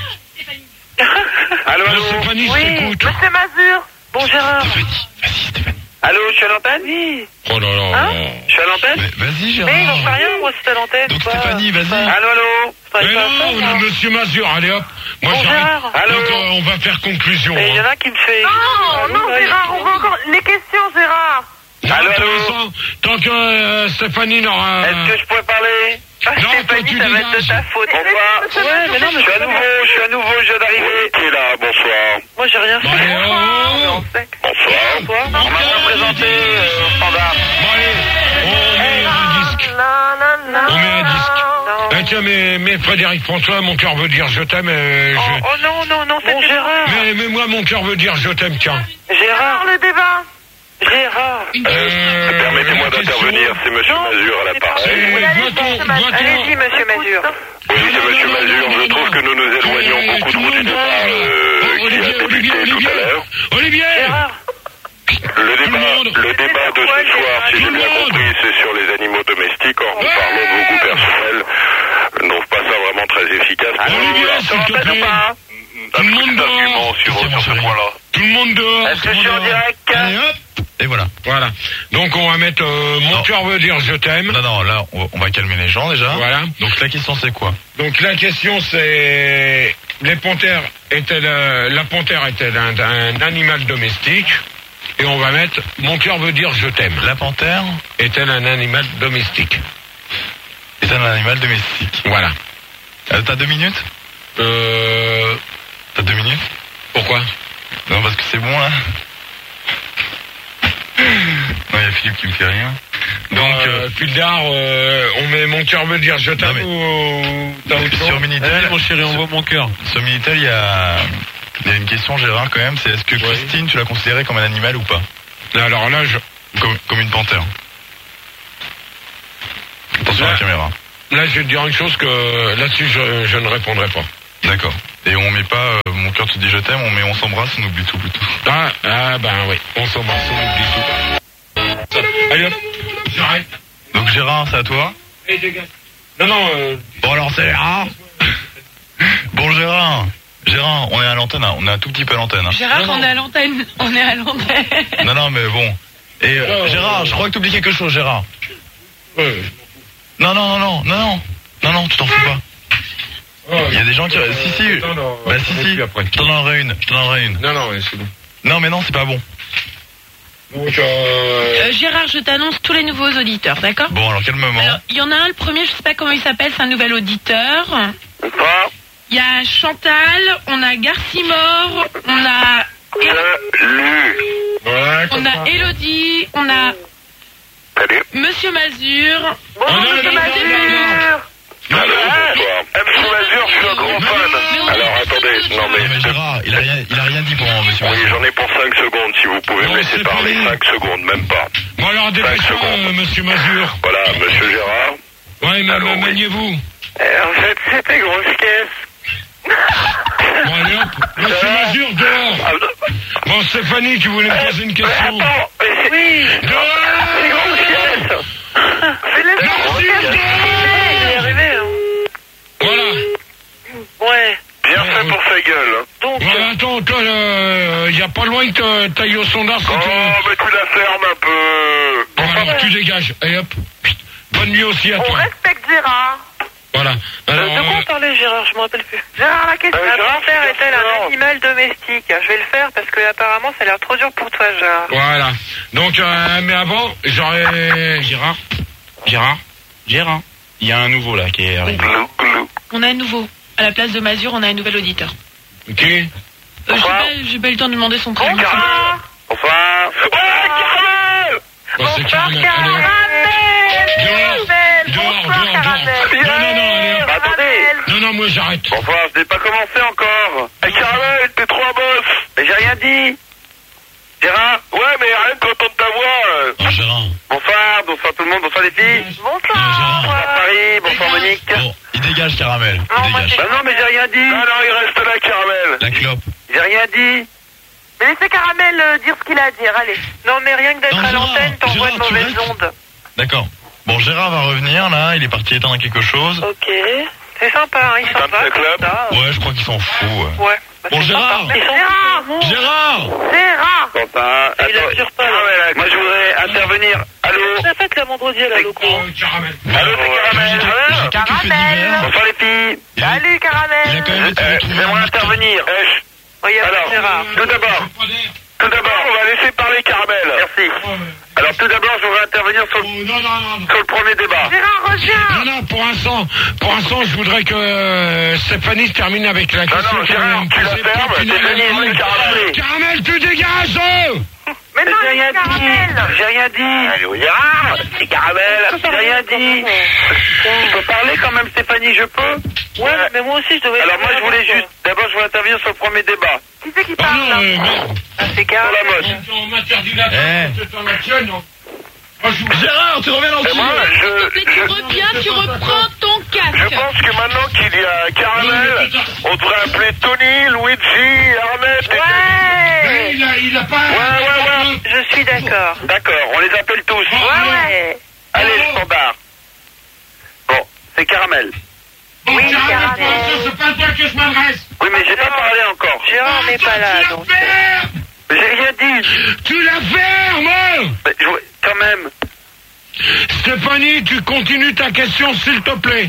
Allô, euh, allô? Stéphanie, je Oui. t'écoute. Monsieur Mazur. Bon, Gérard. Stéphanie, vas-y, Stéphanie. Allô, je suis à l'antenne? Oui. Oh là là. Hein Je suis à l'antenne? Mais Vas-y, Mais j'en sais Gérard. rien, moi, c'est à l'antenne. Donc, quoi. Stéphanie, vas-y. Allô, allô? Je travaille Mais pas à ça, non, moi. le monsieur Mazur, allez hop. Moi Bon, j'arrête. Gérard. Allô? Donc euh, on va faire conclusion. Et il y en Hein. a qui me fait... Non, non, Gérard, on va encore... Les questions, Gérard. Non, Allô, pour allô? l'instant, tant que euh, Stéphanie n'aura. Est-ce que je pourrais parler? Ah, Non, toi, Stéphanie, tu ça va être de dégages. ta faute. Bonsoir. Ouais, mais non, mais Je suis à nouveau, je suis à nouveau, je viens d'arriver. Qui est là? Bonsoir. moi, j'ai rien Bon, fait. allez, oh, oh, oh. Bonsoir. Toi? On m'a pas présenté euh, au standard. Bon, allez, on met un disque. On met un disque. Non. Eh, tiens, mais, mais Frédéric François, mon cœur veut dire je t'aime. euh, Oh, je- oh non, non, non, c'est Gérard. mais, mais moi, mon cœur veut dire je t'aime, tiens. Gérard, le débat. Gérard. Euh, Permettez-moi la question- d'intervenir, c'est monsieur Non, Mazur à Euh, c'est l'appareil. doit-on- doit-on- Allez-y, monsieur Mazur. Oui, c'est monsieur Mazur. Je trouve que nous nous éloignons beaucoup trop du débat euh, qui a Olivier, débuté Olivier, tout à Olivier, l'heure. Olivier. Gérard. Le débat, monde. le débat de ce soir, si j'ai Tout le bien monde. compris, c'est sur les animaux domestiques. Or, nous parlons de vos goûts personnels. Je ne trouve pas ça vraiment très efficace. pour Olivier, nous. s'il te T'entends plaît. pas? Tout le monde dehors. Argument sur, C'est bon, sur ce chéri. point-là. Tout le monde dehors. Est-ce tout que le je suis en monde dehors. direct? Allez, hop. Et voilà. Voilà. Donc on va mettre euh, mon Non. cœur veut dire je t'aime. Non, non, là, on va, on va calmer les gens déjà. Voilà. Donc, la question, c'est quoi? Donc la question c'est les panthères est-elle euh, la panthère est-elle un, un animal domestique? Et on va mettre mon cœur veut dire je t'aime. La panthère Est-elle un animal domestique? est un animal domestique. Voilà. Euh, T'as deux minutes? Euh T'as deux minutes? pourquoi? Non, parce que c'est bon, là. Non, il y a Philippe qui me fait rien. Donc, euh, Pildar, euh, on met mon cœur veut dire je t'aime mais... ou t'as autre chose? Sur Minitel, Allez, mon chéri, envoie mon cœur. Sur Minitel, il y a... il y a une question, Gérard, quand même, c'est est-ce que Christine, tu l'as considérée comme un animal ou pas? Alors là, je... Comme, comme une panthère. Attention à la caméra. Là, je vais te dire une chose que là-dessus, je, je ne répondrai pas. D'accord. Et on met pas euh, mon cœur te dit je t'aime, on met on s'embrasse, on oublie tout plutôt. Ah, ah ben oui, on s'embrasse, on oublie tout. Allez hop, j'arrête. Donc Gérard, c'est à toi? Allez, dégage. Non, non, euh... Bon alors c'est Gérard. Bon Gérard. Gérard, on est à l'antenne, hein. On est un tout petit peu à l'antenne. Hein. Gérard, non, non. on est à l'antenne. On est à l'antenne. Non, non, mais bon. Et euh, non, Gérard, non, je crois que t'oublies quelque chose, Gérard. Ouais. Non, non, non, non, non, non. Non, non, tu t'en fous pas. Oh, Il y a des gens qui... euh, si, si. non, non, bah on si, est si. plus après. Je t'en donnerai une. Je t'en donnerai une. Non, non, ouais, c'est bon. Non, mais non, c'est pas bon. Donc, euh... Euh, Gérard, je t'annonce tous les nouveaux auditeurs, d'accord? Bon, alors quel moment? Alors, il y en a un, le premier, je sais pas comment il s'appelle, c'est un nouvel auditeur. Pas. Il y a Chantal, on a Garcimore, on a... Salut. Voilà, On comme a ça. Elodie, on a Salut. Monsieur Mazur. Bonjour, non, monsieur non, non, Mazur. Non, non, Bonsoir. M. Mazur, je suis un grand fan. Alors attendez, non Non, mais mais... Gérard, il a rien, il a rien dit pour moi, monsieur. Oui, j'en ai pour cinq secondes, si vous pouvez Non, me laisser c'est parler. pas cinq secondes, même pas. Bon alors, dépêche-toi, secondes. euh, monsieur Mazur. Voilà, monsieur Gérard. Ouais, mais Allô, oui. maniez-vous. Euh, en fait, c'était grosse caisse. Bon, allez hop, monsieur Mazur, dehors. Ah, non. Bon, Stéphanie, tu voulais me poser une question. Attends, mais c'est... Oui. Dehors. C'est grosse caisse. Mais laissez Merci, grosse caisse. dehors. Je vais y arriver, hein. Voilà. Ouais. Bien fait pour sa gueule. Hein. Donc, Ouais, attends, toi, il y a pas loin que t'ailles au sondage. Oh, mais tu la fermes un peu. Bon, alors, tu dégages. Allez hop. Psst. Bonne nuit aussi à on toi. respecte Gérard. Voilà. Alors, De quoi euh, on parlait, Gérard? Je me rappelle plus. Gérard, la question. Euh, La Gérard, panthère c'est est-elle un Gérard. animal domestique? Je vais le faire parce que apparemment ça a l'air trop dur pour toi, Gérard. voilà. Donc, euh, mais avant, j'aurais... Gérard Gérard Gérard Il y a un nouveau là qui est arrivé. Glou, glou. On a un nouveau. À la place de Mazur, on a un nouvel auditeur. Ok. Euh, j'ai Bonsoir. pas, j'ai pas eu le temps de demander son prénom. Bonsoir. Bonsoir. Ouais, Caramel. Bon, c'est Bonsoir, Caramel. Caramel. Allez, Dehors, dehors, bonsoir, dehors, Caramel. dehors. Non, non, non, allez, hop. Bah, attendez. Non, non, moi, j'arrête. Bonsoir, je n'ai pas commencé encore. Eh, Caramel, t'es trop un boss. Mais j'ai rien dit. Gérard? Ouais, mais rien que d'entendre ta voix. euh. Oh, Gérard. Bonsoir, bonsoir tout le monde, bonsoir les filles. Bonsoir. Bonsoir Paris, bonsoir Monique. Bon, il dégage, Caramel. Non, Il moi, dégage. Bah non, mais j'ai rien dit. Non, non, il reste là, Caramel. La clope. J'ai rien dit. Mais laissez Caramel euh, dire ce qu'il a à dire, allez. Non, mais rien que d'être Non, à Gérard, l'antenne, t'envoies de Gérard, tu mauvaises restes ondes. D'accord. Bon, Gérard va revenir là, il est parti éteindre quelque chose. Ok. C'est sympa, hein, il s'en va vingt-sept comme clubs. ça. Ouais, je crois qu'il s'en fout. Ouais. Ouais. Bah, Bon, c'est Gérard. sympa. Ils sont Gérard. tous bons. Gérard Gérard. Quentin, Il attends. assure pas, là. Caramel, moi je voudrais intervenir. Allô? C'est la fête, la vendredi, à la loco. Euh, Caramel. Allô, c'est Caramel. J'ai quelques faits divers. Bonsoir les filles. Il a, Salut, il a Caramel. quand même été Euh, retrouvé. J'aimerais en intervenir. Eh, chut. Regarde, Alors, Gérard. tout d'abord, tout d'abord, on va laisser parler Caramel. Merci. Alors tout d'abord, je voudrais intervenir sur, Oh, non, non, non, non. sur le premier débat. Gérard, reviens. Non, non, pour l'instant, pour l'instant, je voudrais que euh, Stéphanie se termine avec la Non, question. non, qu'elle Gérard, vient de tu la poser, fermes, puis finir Stéphanie, avec elle elle. veut Caramel. Caramel, tu dégages oh Mais non, J'ai rien c'est Caramel. dit. J'ai rien dit. Allô, Gérard, c'est Caramel. J'ai rien dit. Je peux parler quand même, Stéphanie, je peux? Ouais, mais moi aussi, je devais... Alors moi, je voulais juste, d'abord, je voulais intervenir sur le premier débat. Qui c'est qui Oh parle, non, là? euh, merde. Ah, c'est Sur carré. la moche. On m'interdit la Eh. c'est un action, non. Moi, je vous... Gérard, tu reviens dans le Et moi, studio. je, Mais tu je, reviens, tu reprends ton je casque. pense que maintenant qu'il y a Caramel, on devrait appeler Tony, Luigi, Arnett. et- Mais Ouais. il a, il a pas... Ouais, ouais, ouais. Je suis d'accord. D'accord, on les appelle tous. Ouais, ouais. Allez, le standard. Bon, c'est Caramel. Bon, Oui, Caramel, Caramel. pour l'instant, c'est pas à toi que je m'adresse. Oui, mais j'ai pas parlé encore. Gérard n'est pas là, Tu la donc... fermes. J'ai rien dit. Tu la fermes. Mais je- quand même. Stéphanie, tu continues ta question, s'il te plaît.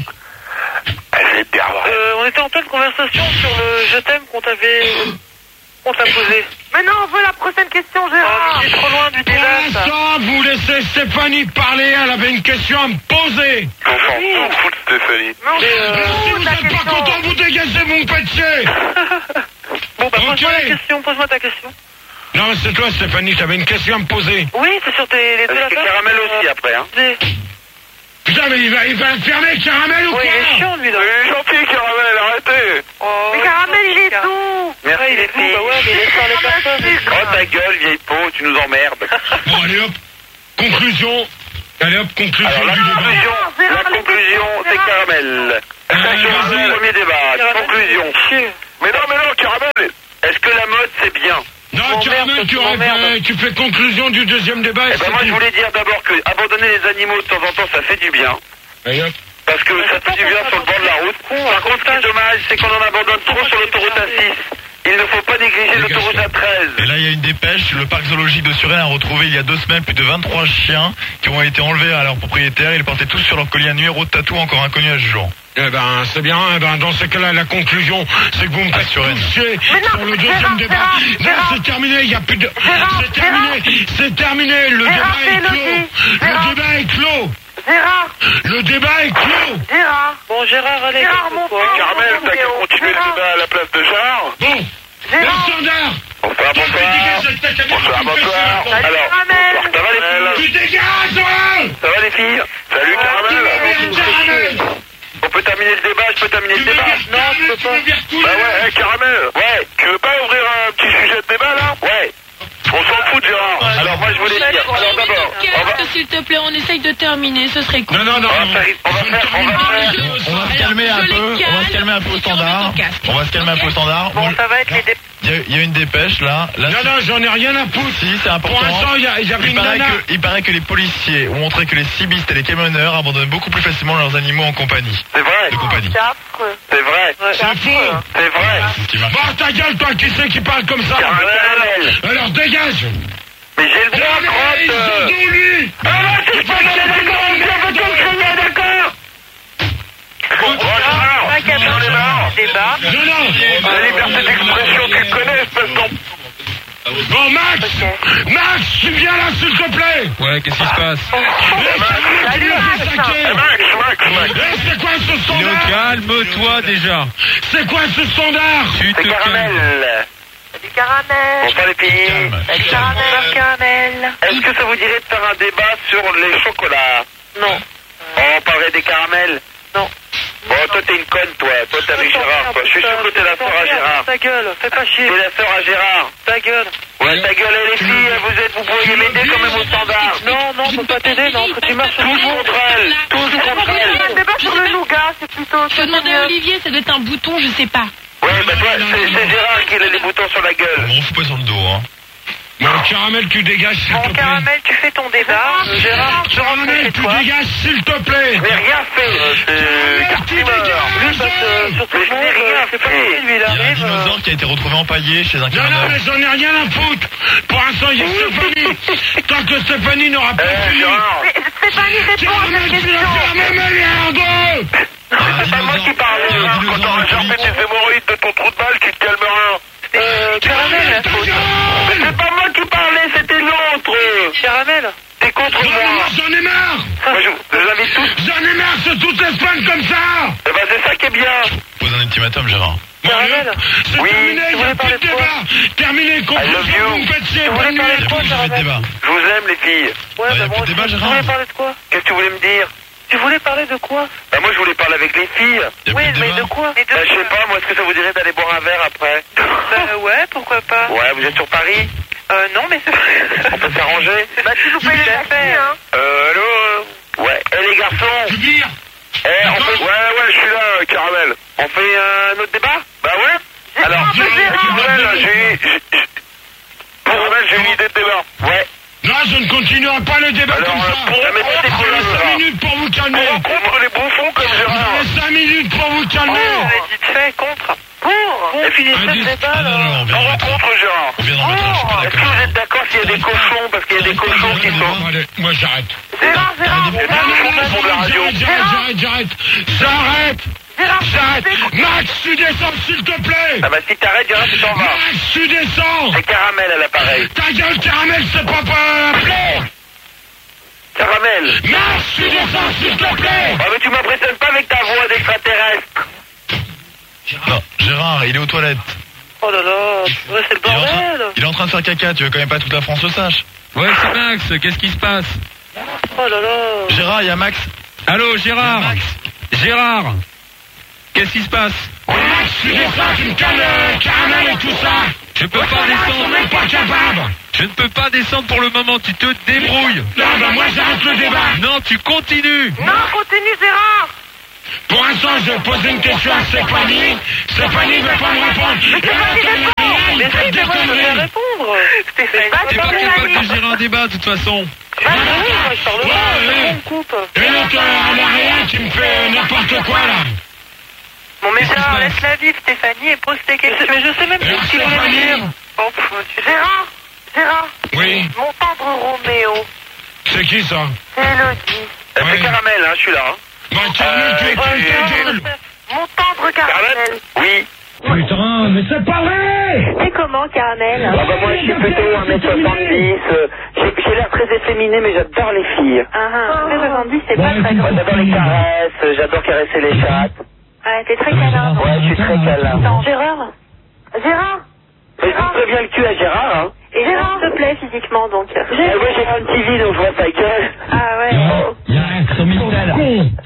Elle est bien vraie. Euh, on était en pleine conversation sur le je t'aime qu'on t'avait... qu'on t'a posé. Mais non, on veut la prochaine question, Oh, Gérard. mais c'est trop loin du Pour débat, ça. l'instant, vous laissez Stéphanie parler, elle avait une question à me poser. On s'en fout de Stéphanie. Non, Mais, euh, Alors, si Ouh, vous la n'êtes pas question. content, vous dégagez mon péché. Bon, bah, Ok. pose-moi la question, pose-moi ta question. Non, c'est toi, Stéphanie, t'avais une question à me poser. Oui, c'est sur tes, les deux Parce que lapins. Caramel aussi après, hein. Des- Putain, mais il va, il va fermer Caramel ou Ouais, quoi? il est chiant, lui, là. Il est gentil, Caramel, arrêtez. Oh, Mais ouais, Caramel, il est car- doux. Merci Ouais, il les est fou, filles. bah ouais, mais laisse faire les personnes. Oh ta gueule, vieille peau, tu nous emmerdes. Bon, allez hop, conclusion. Allez hop, conclusion Alors la du débat. conclusion, la conclusion, c'est Caramel. vas-y. Premier débat, conclusion. Mais non, mais non, Caramel, est-ce que la mode c'est bien? Non, m'emmerdes, Caramel, tu, tu aurais m'emmerdes. fait- tu fais conclusion du deuxième débat. et Eh ben c'est moi je tout. voulais dire d'abord que abandonner les animaux de temps en temps ça fait du bien. Allez hop. Parce que ça fait du bien sur le bord de la route. Par contre, ce qui est dommage, c'est qu'on en abandonne trop sur l'autoroute A six. Il ne faut pas négliger l'autoroute A treize. Et là, il y a une dépêche. Le parc zoologique de Suresnes a retrouvé il y a deux semaines plus de vingt-trois chiens qui ont été enlevés à leurs propriétaires. Ils portaient tous sur leur collier un numéro de tatou encore inconnu à ce jour. Eh ben, c'est bien. Eh ben, dans ce cas-là, la conclusion, c'est que vous me faites Suresnes. toucher Mais non, sur le deuxième Gérard, débat. Gérard, Non, Gérard. c'est terminé. Il n'y a plus de. Gérard, C'est terminé. C'est terminé. Le Gérard, débat est c'est clos. Elodie. Gérard. Le débat est clos. Gérard, Le débat est clos. Gérard, Bon, Gérard, allez, Gérard, mon calme-toi. frère. Caramel, t'as qu'à continuer le débat à la place de Gérard. Bon. Le Gérard. standard. Bonsoir, bonsoir. Bonsoir, bonsoir. Salut, Alors, Caramel. bonsoir, ça va les filles? Tu dégages, toi. Ça va les filles? Salut Caramel. Caramel. On peut terminer le débat, je peux terminer le Tu veux débat. dire- Non, je peux tu veux pas. dire tout Bah le ouais, hey, Caramel. Ouais, tu veux pas ouvrir un petit sujet de débat là? Ouais. On s'en fout de Gérard. Alors moi je voulais dire, alors d'abord, on va... Casque, s'il te plaît, on essaye de terminer, ce serait cool. Non, non, non. On va faire, on va faire, on va faire... On va se calmer un peu. On va se calmer un peu au standard. On va se calmer un peu au standard. Bon, ça va être les dé... Il y a- il y a une dépêche là. Là, Non, non, j'en ai rien à foutre. si, c'est important. Pour l'instant, il y, a- il y avait Il une paraît, nana. que, il paraît que les policiers ont montré que les cibistes et les camionneurs abandonnent beaucoup plus facilement leurs animaux en compagnie. C'est vrai, De compagnie. C'est affreux. c'est vrai, C'est faux. c'est vrai. C'est ce qui marche. Bon, ta gueule, toi, qui c'est qui parle comme ça? Caramel. Alors, dégage. Mais j'ai le droit, Ils crotte. sont tous, lui. Ah non, c'est pas d'accord, on vient de crier, d'accord. Bon, Gérard, Pas qu'à j'en ai marre. débat. Non, non. La liberté d'expression, tu le connais, espèce d'en... Bon, Max. Max, tu viens là, s'il te plaît. Ouais, qu'est-ce qui se passe? Salut, Max. Eh, Max, Max, Max. Eh, c'est quoi ce Léo, standard? calme-toi déjà. C'est quoi ce standard? Tu te C'est calmes. Caramel. Salut, Caramel. Bonsoir les filles. Calme. Salut, Calme. Caramel. Caramel. Est-ce que ça vous dirait de faire un débat sur les chocolats? Non. On parlerait des caramels? Non. Bon, toi t'es une conne, toi. Toi t'es avec Gérard, toi. Je suis sûr que t'es la sœur à Gérard. Ta gueule, fais pas chier. T'es la sœur à Gérard. Ta gueule. Ouais, ta gueule, et les filles, vous êtes, vous pourriez m'aider quand même au standard. Non, non, on peut pas t'aider, non, faut que tu marches Tous contre elle, tous contre Il y a un elle. débat sur le nougat, c'est plutôt... Je vais demander à Olivier, ça doit être un bouton, je sais pas. Ouais, bah toi, c'est c'est Gérard qui a les boutons sur la gueule. On fout pas sur le dos, hein. Bon, Caramel, tu dégages, s'il Bon, te plaît. Caramel, tu fais ton débat. Gérard, je rentre Caramel, chez tu toi. dégages, s'il te plaît. Mais rien fait, c'est Cartimer. Lui, parce que sur tout Mais le je monde, n'ai rien c'est pas fait. possible, lui, il Il y a un arrive. euh, dinosaure qui a été retrouvé empaillé chez un Non, non, camionneur. mais j'en ai rien à foutre. Pour l'instant, il y a Stéphanie. Tant que Stéphanie n'aura pas Eh, fini. Gérard, Mais Stéphanie, réponds à Caramel, cette tu question. vas faire même merde. c'est pas moi qui parle, Il y a un Gérard. Quand dinosaure t'auras chargé alcoolique. tes hémorroïdes de ton trou de balle, tu te calmeras. Euh, Caramel, Ta faut- gueule. Mais c'est pas moi qui parlais, c'était l'autre. Caramel. T'es contre Non, mais moi. moi, j'en ai marre. Moi, je, je vous invite tous. J'en ai marre, c'est toute l'Espagne comme ça. Eh ben, c'est ça qui est bien. Pose un ultimatum, Gérard. Bon, Caramel. allez, c'est Oui, terminé, tu il n'y a voulais plus de parler de quoi débat. Terminé, love conclusion, you. vous me faites chier, Tu voulais bonne parler nuit. de quoi, Il y a plus de débat. Je vous aime, les filles. Ouais, Ah, y a bah plus moi de aussi. débat, Tu Gérard. voulais parler de quoi? Qu'est-ce que tu voulais me dire? Tu voulais parler de quoi? Bah, moi, je voulais parler avec les filles. Il y a Oui, plus de mais débat. de quoi? Mais de Bah, je sais pas, moi, est-ce que ça vous dirait d'aller boire un verre après? Euh, ouais, pourquoi pas? Ouais, vous êtes sur Paris? Euh, non, mais c'est... On peut s'arranger? Bah, tu nous payes les taxis, hein. Euh, allô? euh, Ouais. Eh, les garçons? Tu vires. Eh, on fait... Ouais, ouais, je suis là, euh, Caramel. On fait euh, un autre débat? Bah ouais. Alors, un peu Gérard. Caramel, j'ai... j'ai- j'ai- Caramel, j'ai une idée de débat. Ouais. Non, je ne continuerai pas le débat Alors, comme euh, ça. pour la méthode Vous avez écologique, cinq minutes pour vous calmer. On rencontre les bouffons comme Vous Gérard. avez cinq minutes pour vous calmer. Allez, vite fait, contre. Pour. On finit Un ce dix. débat, Ah non, non, là. on vient On d'en mettre un. rencontre Gérard. On vient d'en mettre un, je suis pas Est-ce que d'accord. vous êtes d'accord s'il y a des cochons? Parce qu'il y a des cochons qui sont... Bon, allez, moi j'arrête. Gérard, Gérard, Il y a des Gérard, cochons pour la radio. J'arrête, j'arrête, j'arrête, j'arrête. Gérard, J'arrête. Gérard, Max, tu descends, s'il te plaît. Ah bah si t'arrêtes, Gérard, tu t'en vas. Max, tu descends. C'est Caramel à l'appareil. Ta gueule, Caramel, c'est pas pas appelé. Caramel. Max, tu descends, s'il te plaît. Ah mais tu m'impressionnes pas avec ta voix d'extraterrestre. Non, Gérard, il est aux toilettes. Oh là là, ouais, c'est le Il est, en train, bordel. il est en train de faire caca, tu veux quand même pas toute la France le sache. Ouais, c'est Max, qu'est-ce qui se passe? Oh là là. Gérard, il y a Max. Allô, Gérard? Max. Gérard, qu'est-ce qui se passe? Max, tu descends, tu me cales le caramel et tout ça. Je peux pas Ils descendre. sont même pas capables. Je ne peux pas descendre pour le moment, tu te débrouilles. Non, bah moi j'arrête le débat. Non, tu continues. Non, continue, Gérard. Pour l'instant, je pose une question à Stéphanie. Stéphanie ne veut pas me répondre. Mais c'est pas qui répond. Mais si, mais moi je peux bien répondre. Stéphanie, T'es pas capable de gérer un débat de toute façon. Bah oui, moi je parle Ouais, pas, ouais. on me coupe. Et l'autre euh, à l'arrière qui me fait n'importe quoi là. Bon, mais Qu'est-ce qui se Gérard, passe laisse-la vivre, Stéphanie, et pose tes questions. Mais je sais même Et plus ce qu'il voulait me Stéphanie. dire. Oh, pff, Gérard, Gérard, Oui, mon tendre Roméo, c'est qui ça? c'est Elodie. Eh, Ouais. C'est Caramel, hein, je suis là. Hein. Bah Caramel, tu es Ouais, qui ta Gérard, gueule? mon tendre Caramel. Oui. Putain, mais c'est pas vrai. C'est comment, Caramel? Ah bah moi je suis plutôt un mètre soixante-dix, euh, j'ai j'ai l'air très efféminé mais j'adore les filles. Ah ah, un soixante-dix, c'est pas Ouais, très c'est Moi grand. j'adore les caresses, euh, j'adore caresser les chattes. Ah, t'es très câlin. Ouais, je suis très câlin. Attends, Gérard, Gérard, Mais je me bien le cul à Gérard, hein. et Gérard, s'il te plaît, physiquement, donc. Eh ouais, j'ai fait une T V donc je vois sa gueule. Ah ouais. Il y a un sur Minitel.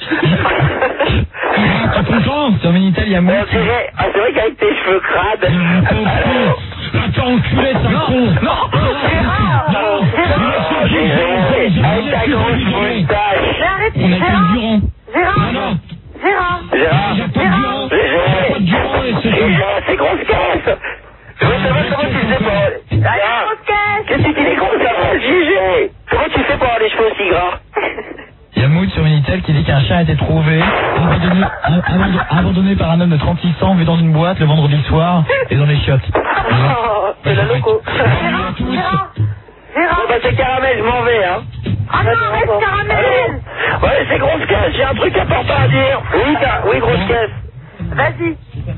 T'es content? Sur Minitel, il y a Bon, moi. c'est vrai, ah, c'est vrai qu'avec tes cheveux crades. Alors, Attends, enculé, ça con. Non, Gérard, oh, Gérard, avec ta grosse moustache. Mais arrête, On a fait Gérard, le Durand. Gérard, Non, non. Gérard, Gérard, Il y a pas de Durand. Gérard, Pas de Durand et c'est Gérard, c'est grosse caisse. Comment comment tu fais pour... Gérard, grosse caisse. qu'est-ce que tu dis grosse caisse, Gégé? Comment tu fais pour avoir les cheveux aussi gras? Il y a Mood sur Minitel qui dit qu'un chat a été trouvé, abandonné, abandonné, abandonné par un homme de trente-six ans, vu dans une boîte le vendredi soir et dans les chiottes. Oh, c'est la loco. Gérard, Gérard, Gérard. Bon bah c'est Caramel, je m'en vais, hein. Ah non, reste Caramel. Ouais, c'est grosse caisse, j'ai un truc important à dire. Oui, t'as- oui, grosse caisse. Vas-y.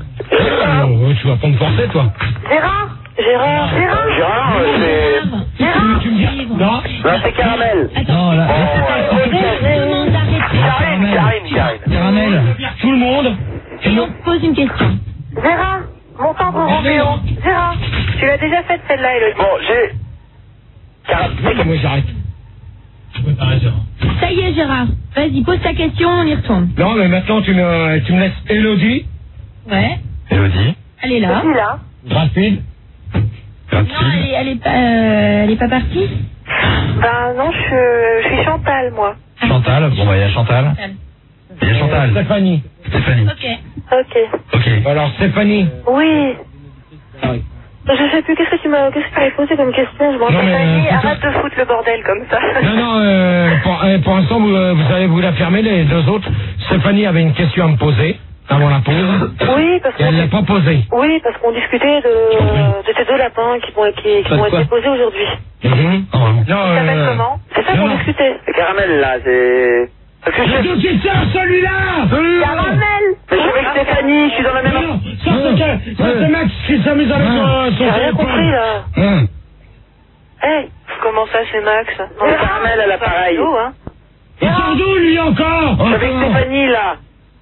Oh, tu vas pas me forcer, toi. Gérard, Gérard, Gérard. Gérard, euh, c'est... Gérard. Tu me dis Non. Non, c'est Caramel. Non, là. Oh, ouais, grosse caisse. Karim, Karim, Karim. Caramel. Tout le monde. Et on pose une question. Gérard, mon tendre Roméo. Gérard, tu l'as déjà faite celle-là, Elodie. Bon, j'ai... Caramel. Moi, j'arrête. Je peux pas Gérard. Ça y est, Gérard. Vas-y, pose ta question, on y retourne. Non, mais maintenant, tu me, tu me laisses Elodie. Ouais. Elodie. Elle est là. Qui là? Rapide. Non, elle est, elle est pas, euh, elle est pas partie. Ben non, je, je suis Chantal, moi. Chantal. Bon bah il y a Chantal. Il y a Chantal. Stéphanie. Stéphanie. Ok. Ok. Ok. Alors, Stéphanie. Oui. Ah oui. Je sais plus, qu'est-ce que tu m'as, qu'est-ce que tu m'avais posé comme question? Je m'en Non, mais, Stéphanie, euh, arrête de foutre le bordel comme ça. Non, non, euh, pour, euh, pour l'instant, vous, euh, vous allez vous la fermer, les deux autres. Stéphanie avait une question à me poser avant la pause. Oui, parce Et elle l'a qu'on pas posée. oui, parce qu'on discutait de, de ces deux lapins qui vont, qui, qui Pas de vont être quoi déposés aujourd'hui. Mhm. Non, Ils s'appellent euh, comment? C'est ça non, qu'on non. discutait. C'est Caramel, là, c'est... Parce que je... C'est qui ça, celui-là Celui-là Caramel. Mais je suis avec Stéphanie, je suis dans la même... Non, non, ça c'est ça, c'est Max qui s'amuse avec son, son J'ai rien téléphone. compris, là. Hum. Hey, comment ça, c'est Max? Non, C'est Caramel à l'appareil. Hein. Il sort d'où, lui, encore Je suis avec Encore. Stéphanie, là.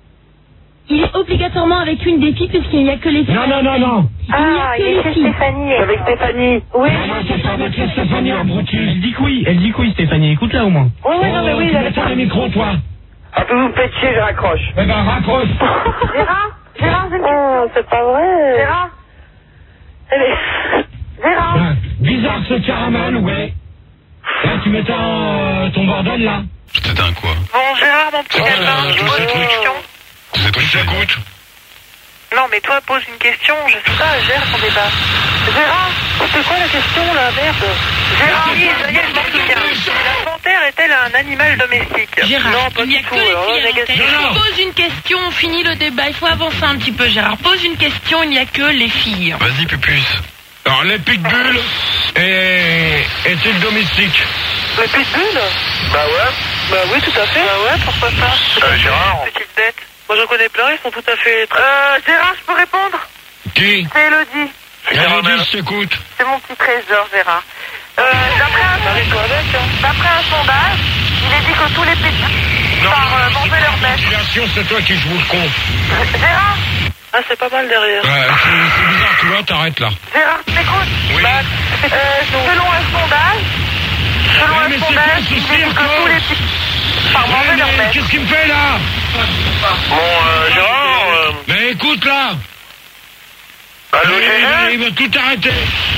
Il est obligatoirement avec une des filles puisqu'il n'y a que les filles. Non, non, non, non. Ah, il Il n'y est a que chez les filles. Stéphanie. Je suis avec Stéphanie. Oui. Non, non, c'est pas avec la Stéphanie, abruti. Elle dit que oui. Elle dit que oui, Stéphanie. Écoute-la au moins. Oui, oui, non, mais oui, tu il avait mets ton micro, toi. Ah, vous vous faites chier, je raccroche. Eh ben, raccroche. Gérard, Gérard, j'ai une question. Oh, c'est pas vrai. Gérard. Eh bien, Gérard. Hein, bizarre ce caramel, ouais. Là, tu mets ton, euh, ton bordel, là. C'était un quoi? Bon, Gérard, mon petit lapin, tu poses une question. C'est toi qui J'écoute. Non, mais toi, pose une question, je sais pas, gère ton débat. Gérard, c'est quoi la question, là, merde? Gérard, oui, ça y est, je m'en souviens. La panthère est-elle un animal domestique? Gérard, Non, pas il n'y a du que tout. les Alors là, filles à négatif. l'antenne. Pose une question, on finit le débat. Il faut avancer un petit peu, Gérard. Pose une question, il n'y a que les filles. Vas-y, Pupus. Alors, les pitbulls est- est-il domestique? Le pitbull? Bah ouais. Bah oui, tout à fait. Bah ouais, pourquoi pas? Euh, Gérard. Petite bête. Moi, j'en connais plein, ils sont tout à fait... Euh, Gérard, je peux répondre? Qui? C'est Elodie. Elodie, je t'écoute. C'est mon petit trésor, Gérard. Euh, d'après un, d'après un sondage, il est dit que tous les petits par euh, manger leur mèche. Population, c'est toi qui joues le con. Gérard? Ah, c'est pas mal derrière. Ouais, c'est c'est bizarre culotte, arrête là. Gérard, tu m'écoutes? Oui. Bah, euh, selon un sondage, selon Ouais, un mais c'est sondage, quoi ce il dit cirque, que tous les petits... Par manger leur mère. Qu'est-ce qu'il me fait là? Bon, euh, Gérard... Euh... Mais écoute là. Allô, il, Gégé va, il va tout arrêter.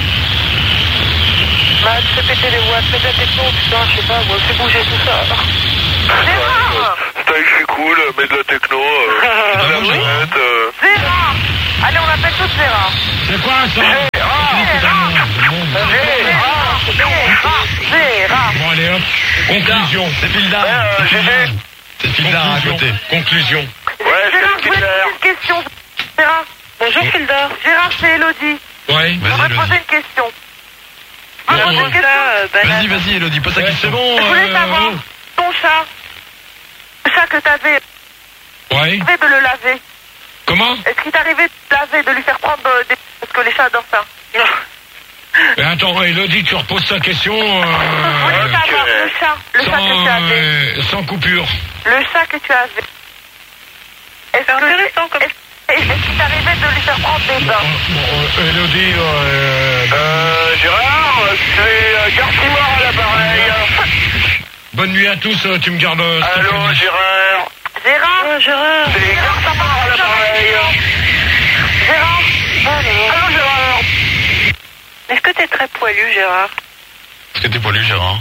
Bah, tu fais péter les watts, mets de la techno, putain, je sais pas, moi, fais bouger tout ça. Gérard! Style, je suis cool, mets de la techno, euh, de la manette, euh... Gérard! Allez, on appelle tous Gérard. C'est quoi ça? Gérard! Gérard! Gérard! Gérard! Bon allez hop. Conclusion. C'est Fildar. Euh, Gégé C'est Fildar à côté. Conclusion. Ouais, Gérard, c'est je voulais te Fildar. poser une question. Gérard. Bonjour, Fildar. Gérard, c'est Elodie. Ouais. Je voudrais te poser une question. Je voudrais te poser une question. euh, Vas-y, vas-y, Elodie, pose ta Ouais, question. c'est bon. Je voulais euh, savoir, ton chat, le chat que t'avais, Ouais. t'arrivais de le laver. Comment? Est-ce qu'il t'arrivait de laver, de lui faire prendre euh, des... Parce que les chats adorent ça. Mais attends, Elodie, tu reposes ta question. Je Euh, voulais savoir, le chat, le chat que sans, tu avais. euh, sans coupure. Le chat que tu avais. Est-ce que... intéressant comme... Est-ce est-ce qu'il t'arrivait de lui faire prendre des bains? Bon, euh, Elodie, euh, Euh, Gérard, c'est euh, Garcimore à l'appareil. bonne nuit à tous. euh, Tu me gardes. euh, Allô, Stéphanie. Gérard. Gérard? Oh, Gérard. C'est Garcimore à l'appareil. Gérard? Allô, Gérard. Est-ce que t'es très poilu, Gérard? Est-ce que t'es poilu, Gérard?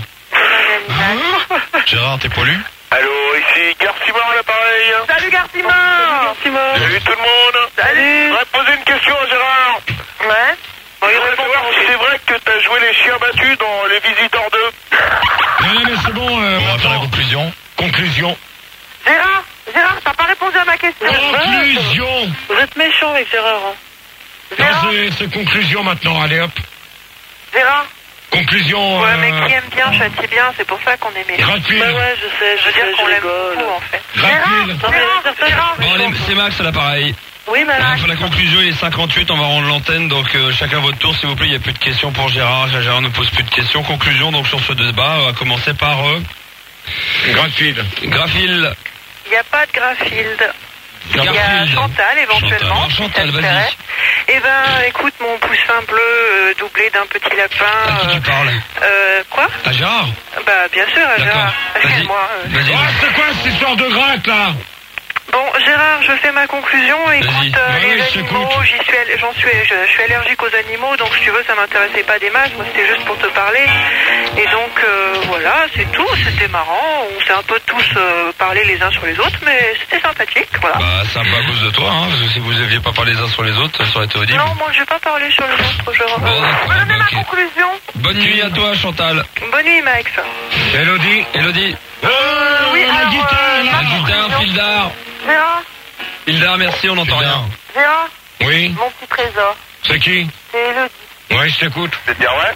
Gérard, t'es poilu? Allô, ici Garcimore à l'appareil. Salut Garcimore! Salut tout le monde. Salut! Je voudrais poser une question à Gérard. Ouais? Je voudrais savoir si c'est vrai que t'as joué les chiens battus dans Les Visiteurs deux. Non, non, mais c'est bon. euh, On va faire la attends. conclusion. Conclusion. Gérard? Gérard, t'as pas répondu à ma question. Conclusion. Vous êtes méchant avec Gérard, hein. Non, Gérard? c'est- c'est conclusion maintenant. Allez hop. Gérard? Conclusion. Ouais, euh, mais qui aime bien, châtie bien, c'est pour ça qu'on est méchant. Gratuit. Bah ouais, je sais, je veux dire qu'on l'aime beaucoup, en fait. Gratuit. Non, mais Gérard? Gérard? Bon, allez, c'est Max à l'appareil. Oui, On va madame. faire la conclusion, il est cinquante-huit, on va rendre l'antenne, donc euh, chacun votre tour, s'il vous plaît, il n'y a plus de questions pour Gérard, Gérard ne pose plus de questions. Conclusion, donc sur ce débat, on va commencer par euh, Gratuit. Graphil. Il n'y a pas de Grafield. Il y a Garfield. Chantal, éventuellement. Chantal, si Chantal, ça te vas-y. plairait. Eh ben, écoute, mon poussin bleu euh, doublé d'un petit lapin. À qui tu parles? Euh, quoi? À Gérard? Bah, bien sûr, à D'accord. Gérard. Vas-y. Excuse-moi. euh. Vas-y. Oh, c'est quoi cette histoire de gratte là? Bon, Gérard, je fais ma conclusion. Écoute, Vas-y. euh, Ouais, les ouais, je animaux, t'écoute. j'y suis, all- j'en suis, je, je suis allergique aux animaux, donc si tu veux, ça m'intéressait pas des masses. Moi, c'était juste pour te parler. Et donc, euh, voilà, c'est tout. C'était marrant. On s'est un peu tous euh, parlé les uns sur les autres, mais c'était sympathique. Voilà. Bah, c'est un peu à cause de toi, hein, parce que si vous aviez pas parlé les uns sur les autres, ça aurait été audible. Non, moi, je vais pas parler sur les autres. Je... Bon, d'accord, Je peux donner bah, ma ok. conclusion? Bonne nuit à toi, Chantal. Bonne nuit, Max. Elodie. Elodie. Oui, la alors, guitare, euh, la ma La guitare, conclusion. Fildar. Gérard? Fildar, merci, on n'entend rien. Gérard? Oui. Mon petit trésor. C'est qui? C'est Elodie. Ouais, je t'écoute. C'est bien vrai.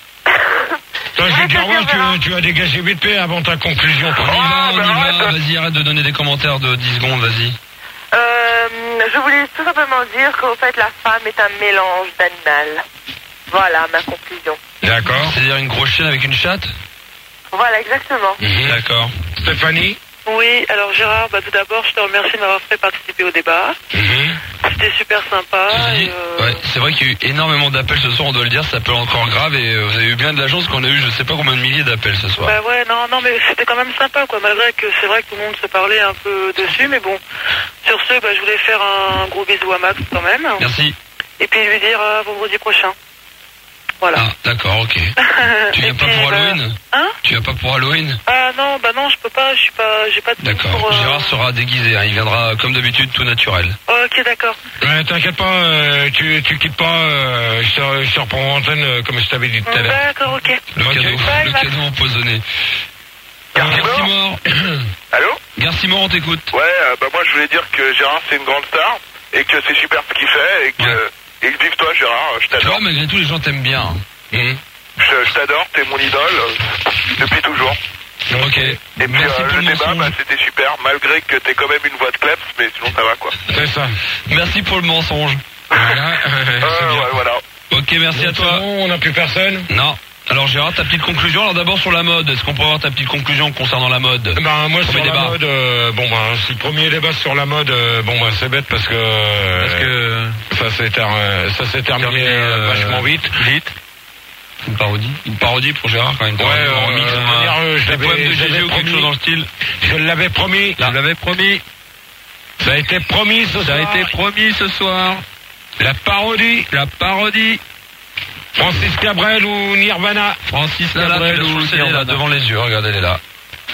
Toi, je Ouais, vais dire, c'est ouais, bien, Gérard. tu, tu as dégagé vite fait avant ta conclusion. On y va, Ah, on bah, y va. arrête. Vas-y, arrête de donner des commentaires de dix secondes, vas-y. Euh, je voulais tout simplement dire qu'au fait, la femme est un mélange d'animal. Voilà ma conclusion. D'accord. C'est-à-dire une grosse chienne avec une chatte? Voilà, exactement. Mhm. D'accord. Stéphanie. Oui, alors Gérard, bah, tout d'abord, je te remercie de m'avoir fait participer au débat. Mhm. C'était super sympa. Ceci Et, dit, euh, ouais, c'est vrai qu'il y a eu énormément d'appels ce soir, on doit le dire, ça peut encore grave et euh, vous avez eu bien de la chance qu'on a eu je sais pas combien de milliers d'appels ce soir. Bah ouais, non, non, mais c'était quand même sympa, quoi, malgré que c'est vrai que tout le monde se parlait un peu dessus, mais bon, sur ce, bah, je voulais faire un gros bisou à Max quand même, Merci. et puis lui dire à vendredi prochain. Voilà. Ah, d'accord, ok. Tu viens Et pas puis, pour bah, Halloween? Hein? Tu viens pas pour Halloween? Ah non, bah non, je peux pas, je suis pas, j'ai pas de D'accord. pour, euh, Gérard sera déguisé, hein, il viendra comme d'habitude tout naturel. Ok, d'accord. Ouais, t'inquiète pas, euh, tu, tu quittes pas, euh, je te, je te reprends en antenne euh, comme je t'avais dit tout à l'heure. D'accord, ok. Le Ok. cadeau, Bye, le Max. cadeau empoisonné. Garcimore. Garcimore. Allô? Garcimore, on t'écoute. Ouais, euh, bah moi je voulais dire que Gérard c'est une grande star et que c'est super ce qu'il fait et que Ouais. et que vive toi Gérard, je Tu vois, t'adore. malgré tout, les gens t'aiment bien. Mhm. Je, je t'adore, t'es mon idole euh, depuis toujours. Ok. Et puis Merci euh, pour le le débat, mensonge. bah, c'était super, malgré que t'aies quand même une voix de kleps, mais sinon ça va quoi. C'est ça. Merci pour le mensonge. Voilà. Euh, c'est bien. ouais, voilà. Ok, merci à Donc, c'est toi. bon, on n'a plus personne. Non. Alors Gérard, ta petite conclusion. Alors d'abord sur la mode, est-ce qu'on peut avoir ta petite conclusion concernant la mode? Ben moi Premier sur débat. la mode, euh, bon ben c'est le premier débat sur la mode. Euh, bon ben c'est bête parce que Parce que ça s'est ter- euh, ça s'est terminé terminé, euh, euh, vachement vite. Vite. Une parodie. Une parodie pour Gérard quand même. Ouais, euh, en remix, euh, on va- manière, euh, je des l'avais- poèmes de je G G l'avais ou quelque promis. chose dans le style. Je l'avais promis. Je l'avais promis. Ça a été promis ce Ça a soir. été promis ce soir. La parodie. La parodie. Francis Cabrel ou Nirvana. Francis Là, là, Cabrel tu l'as ou sur le C D, Nirvana, là. devant les yeux, regardez, elle est là.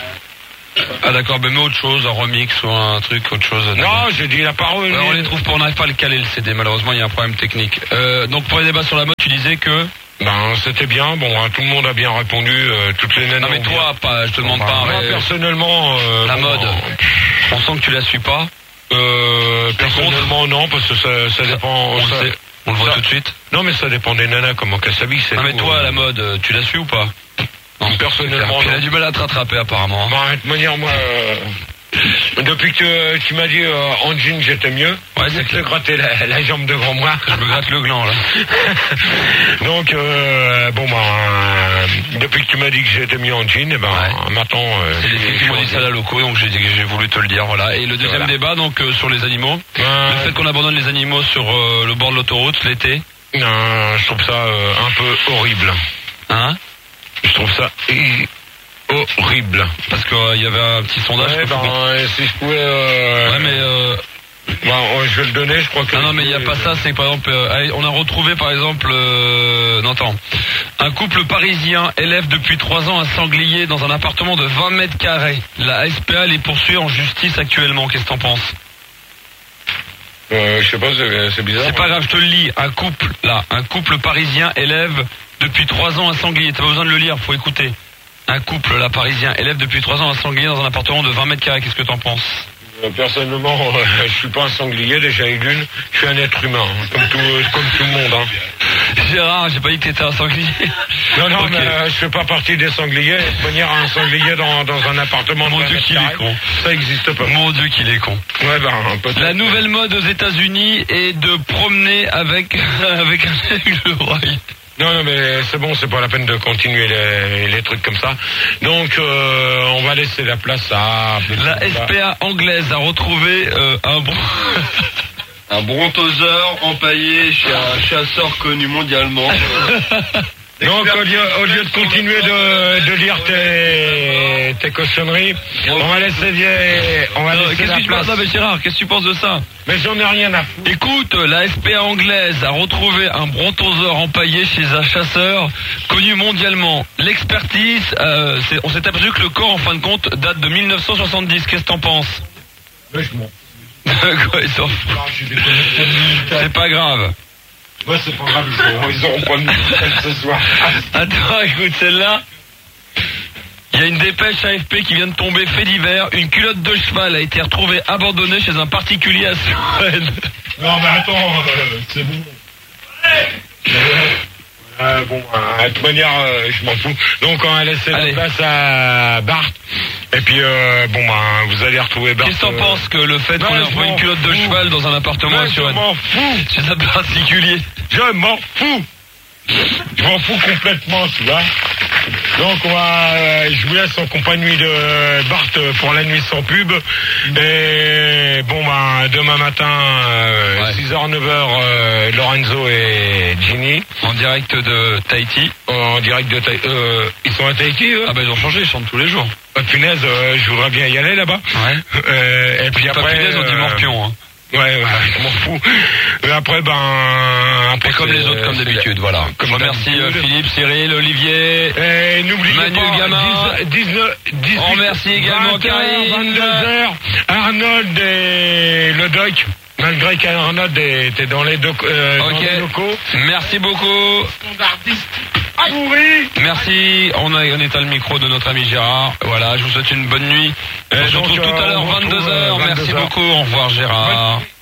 Ah d'accord, ben mais autre chose, un remix ou un truc, autre chose. Non, j'ai dit la parodie. Ouais, on les trouve pas, on n'arrive pas à le caler le C D, malheureusement il y a un problème technique. Euh, donc pour les débats sur la mode, tu disais que... Ben c'était bien, bon hein, tout le monde a bien répondu, euh, toutes les nanas. Non mais ont toi, bien- pas, je te demande Enfin, pas... moi mais- personnellement. euh, La bon, mode. ben, On sent que tu la suis pas. Euh, personnellement non, parce que ça, ça dépend. On le ça- sait, on le voit ça- tout de suite. Non mais ça dépend des nanas, comment qu'elles s'habillent. c'est Non mais tout, toi, euh. la mode, euh, tu la suis ou pas? Non, personnellement, Il a non. du mal à te rattraper apparemment. Bon, de toute manière, moi, euh, depuis que tu m'as dit euh, en jean j'étais mieux, Ouais, j'ai c'est te clair. gratter la, la jambe devant moi. Je me gratte le gland là. Donc, euh, bon, ben, euh, depuis que tu m'as dit que j'étais mieux en jean, eh ben, Ouais. maintenant... euh, C'est les filles qui m'ont dit ça à la loco, donc j'ai j'ai voulu te le dire, voilà. Et le deuxième Voilà. débat, donc euh, sur les animaux. Euh, Le fait qu'on abandonne les animaux sur euh, le bord de l'autoroute l'été. non, je trouve ça euh, un peu horrible. Hein? Je trouve ça hi- horrible. Parce qu'il y avait un petit sondage. Ouais, que faut ben, qu'on- euh, si je pouvais... euh, Ouais, mais euh, ben, ouais, je vais le donner, je crois que... non, non, mais il n'y a pas ça. C'est que par exemple, euh, allez, on a retrouvé par exemple, euh, non, attends, un couple parisien élève depuis trois ans un sanglier dans un appartement de vingt mètres carrés. La S P A les poursuit en justice actuellement. Qu'est-ce que t'en penses? Euh, je sais pas, c'est c'est bizarre. C'est pas grave, je te le lis. Un couple, là, un couple parisien élève depuis trois ans un sanglier. T'as pas besoin de le lire, faut écouter. Un couple, là, parisien, élève depuis trois ans un sanglier dans un appartement de vingt mètres carrés. Qu'est-ce que t'en penses? Euh, Personnellement, euh, je suis pas un sanglier, déjà et d'une, je suis un être humain, hein, comme tout, euh, comme tout le monde. Hein. Gérard, j'ai pas dit que t'étais un sanglier. Non, non, Ok. mais euh, je fais pas partie des sangliers. De toute manière, un sanglier dans, dans un appartement Mon de vingt Dieu mètres qu'il est carrés, con. ça existe pas. Mon Dieu qu'il est con. Ouais, ben, peut-être. La nouvelle mode aux États-Unis est de promener avec avec un aigle royal. Non, non, mais c'est bon, c'est pas la peine de continuer les, les trucs comme ça. Donc, euh, on va laisser la place à... La S P A anglaise a retrouvé euh, un bon. Un brontosaure empaillé chez un chasseur connu mondialement. Donc, au lieu, au lieu de continuer de, de lire tes, tes cochonneries, on va laisser, les- on va Non, laisser Qu'est-ce la que tu penses, place. non, mais Gérard, qu'est-ce que tu penses de ça? Mais j'en ai rien à foutre. Écoute, la S P A anglaise a retrouvé un brontosaure empaillé chez un chasseur connu mondialement. L'expertise, euh, c'est- on s'est aperçu que le corps, en fin de compte, date de mille neuf cent soixante-dix. Qu'est-ce que t'en penses? Mais je m'en Quoi, ils s'en foutent. fous. Je suis déconnecté de Minitel. C'est pas grave. Ouais, c'est pas grave, ils auront, ils auront pas de Minitel ce soir. Attends, écoute celle-là. Il y a une dépêche A F P qui vient de tomber, fait divers. Une culotte de cheval a été retrouvée abandonnée chez un particulier à Suresnes. Non, mais attends, euh, c'est bon. Euh, bon, euh, de toute manière, euh, je m'en fous. Donc, on va laisser Allez. la place à Bart. Et puis, euh, bon, bah, vous allez retrouver Bart. Qu'est-ce que t'en euh, penses que le fait non, qu'on ait je retrouvé une m'en culotte de fous. cheval dans un appartement à Ouais, je Suresnes m'en fous. chez un particulier? Je m'en fous. Je m'en fous complètement, tu vois. Donc, on va, euh, je vous laisse en compagnie de Bart pour la nuit sans pub. Et bon, bah, demain matin, euh, Ouais. six heures, neuf heures, euh, Lorenzo et Ginny. En direct de Tahiti. En direct de Tahiti. Euh, ils sont à Tahiti, eux? Ah bah ils ont changé, ils chantent tous les jours. Ah, punaise, euh, je voudrais bien y aller là-bas. Ouais. Euh, et puis Pas après. punaise, on dit euh, morpion. Hein. Ouais, ouais, je m'en fous. Et après, ben. Après, Et comme c'est- les autres, comme c'est- d'habitude, voilà. Comme Je remercie euh, d'habitude. Philippe, Cyril, Olivier. Et n'oubliez Manu pas, Gamin. dix, dix-neuf, dix-huit, On remercie également vingt heures, Karine. vingt-deux heures, Arnold et le doc. Malgré qu'Arnold était dans les, doc- euh, dans Ok. les locaux. Merci beaucoup. Ah oui. Merci. On a on éteint le micro de notre ami Gérard. Voilà, je vous souhaite une bonne nuit. Et On se donc, retrouve tout euh, à l'heure, on retrouve, vingt-deux heures. euh, Merci vingt-deux heures. beaucoup. Au revoir Gérard.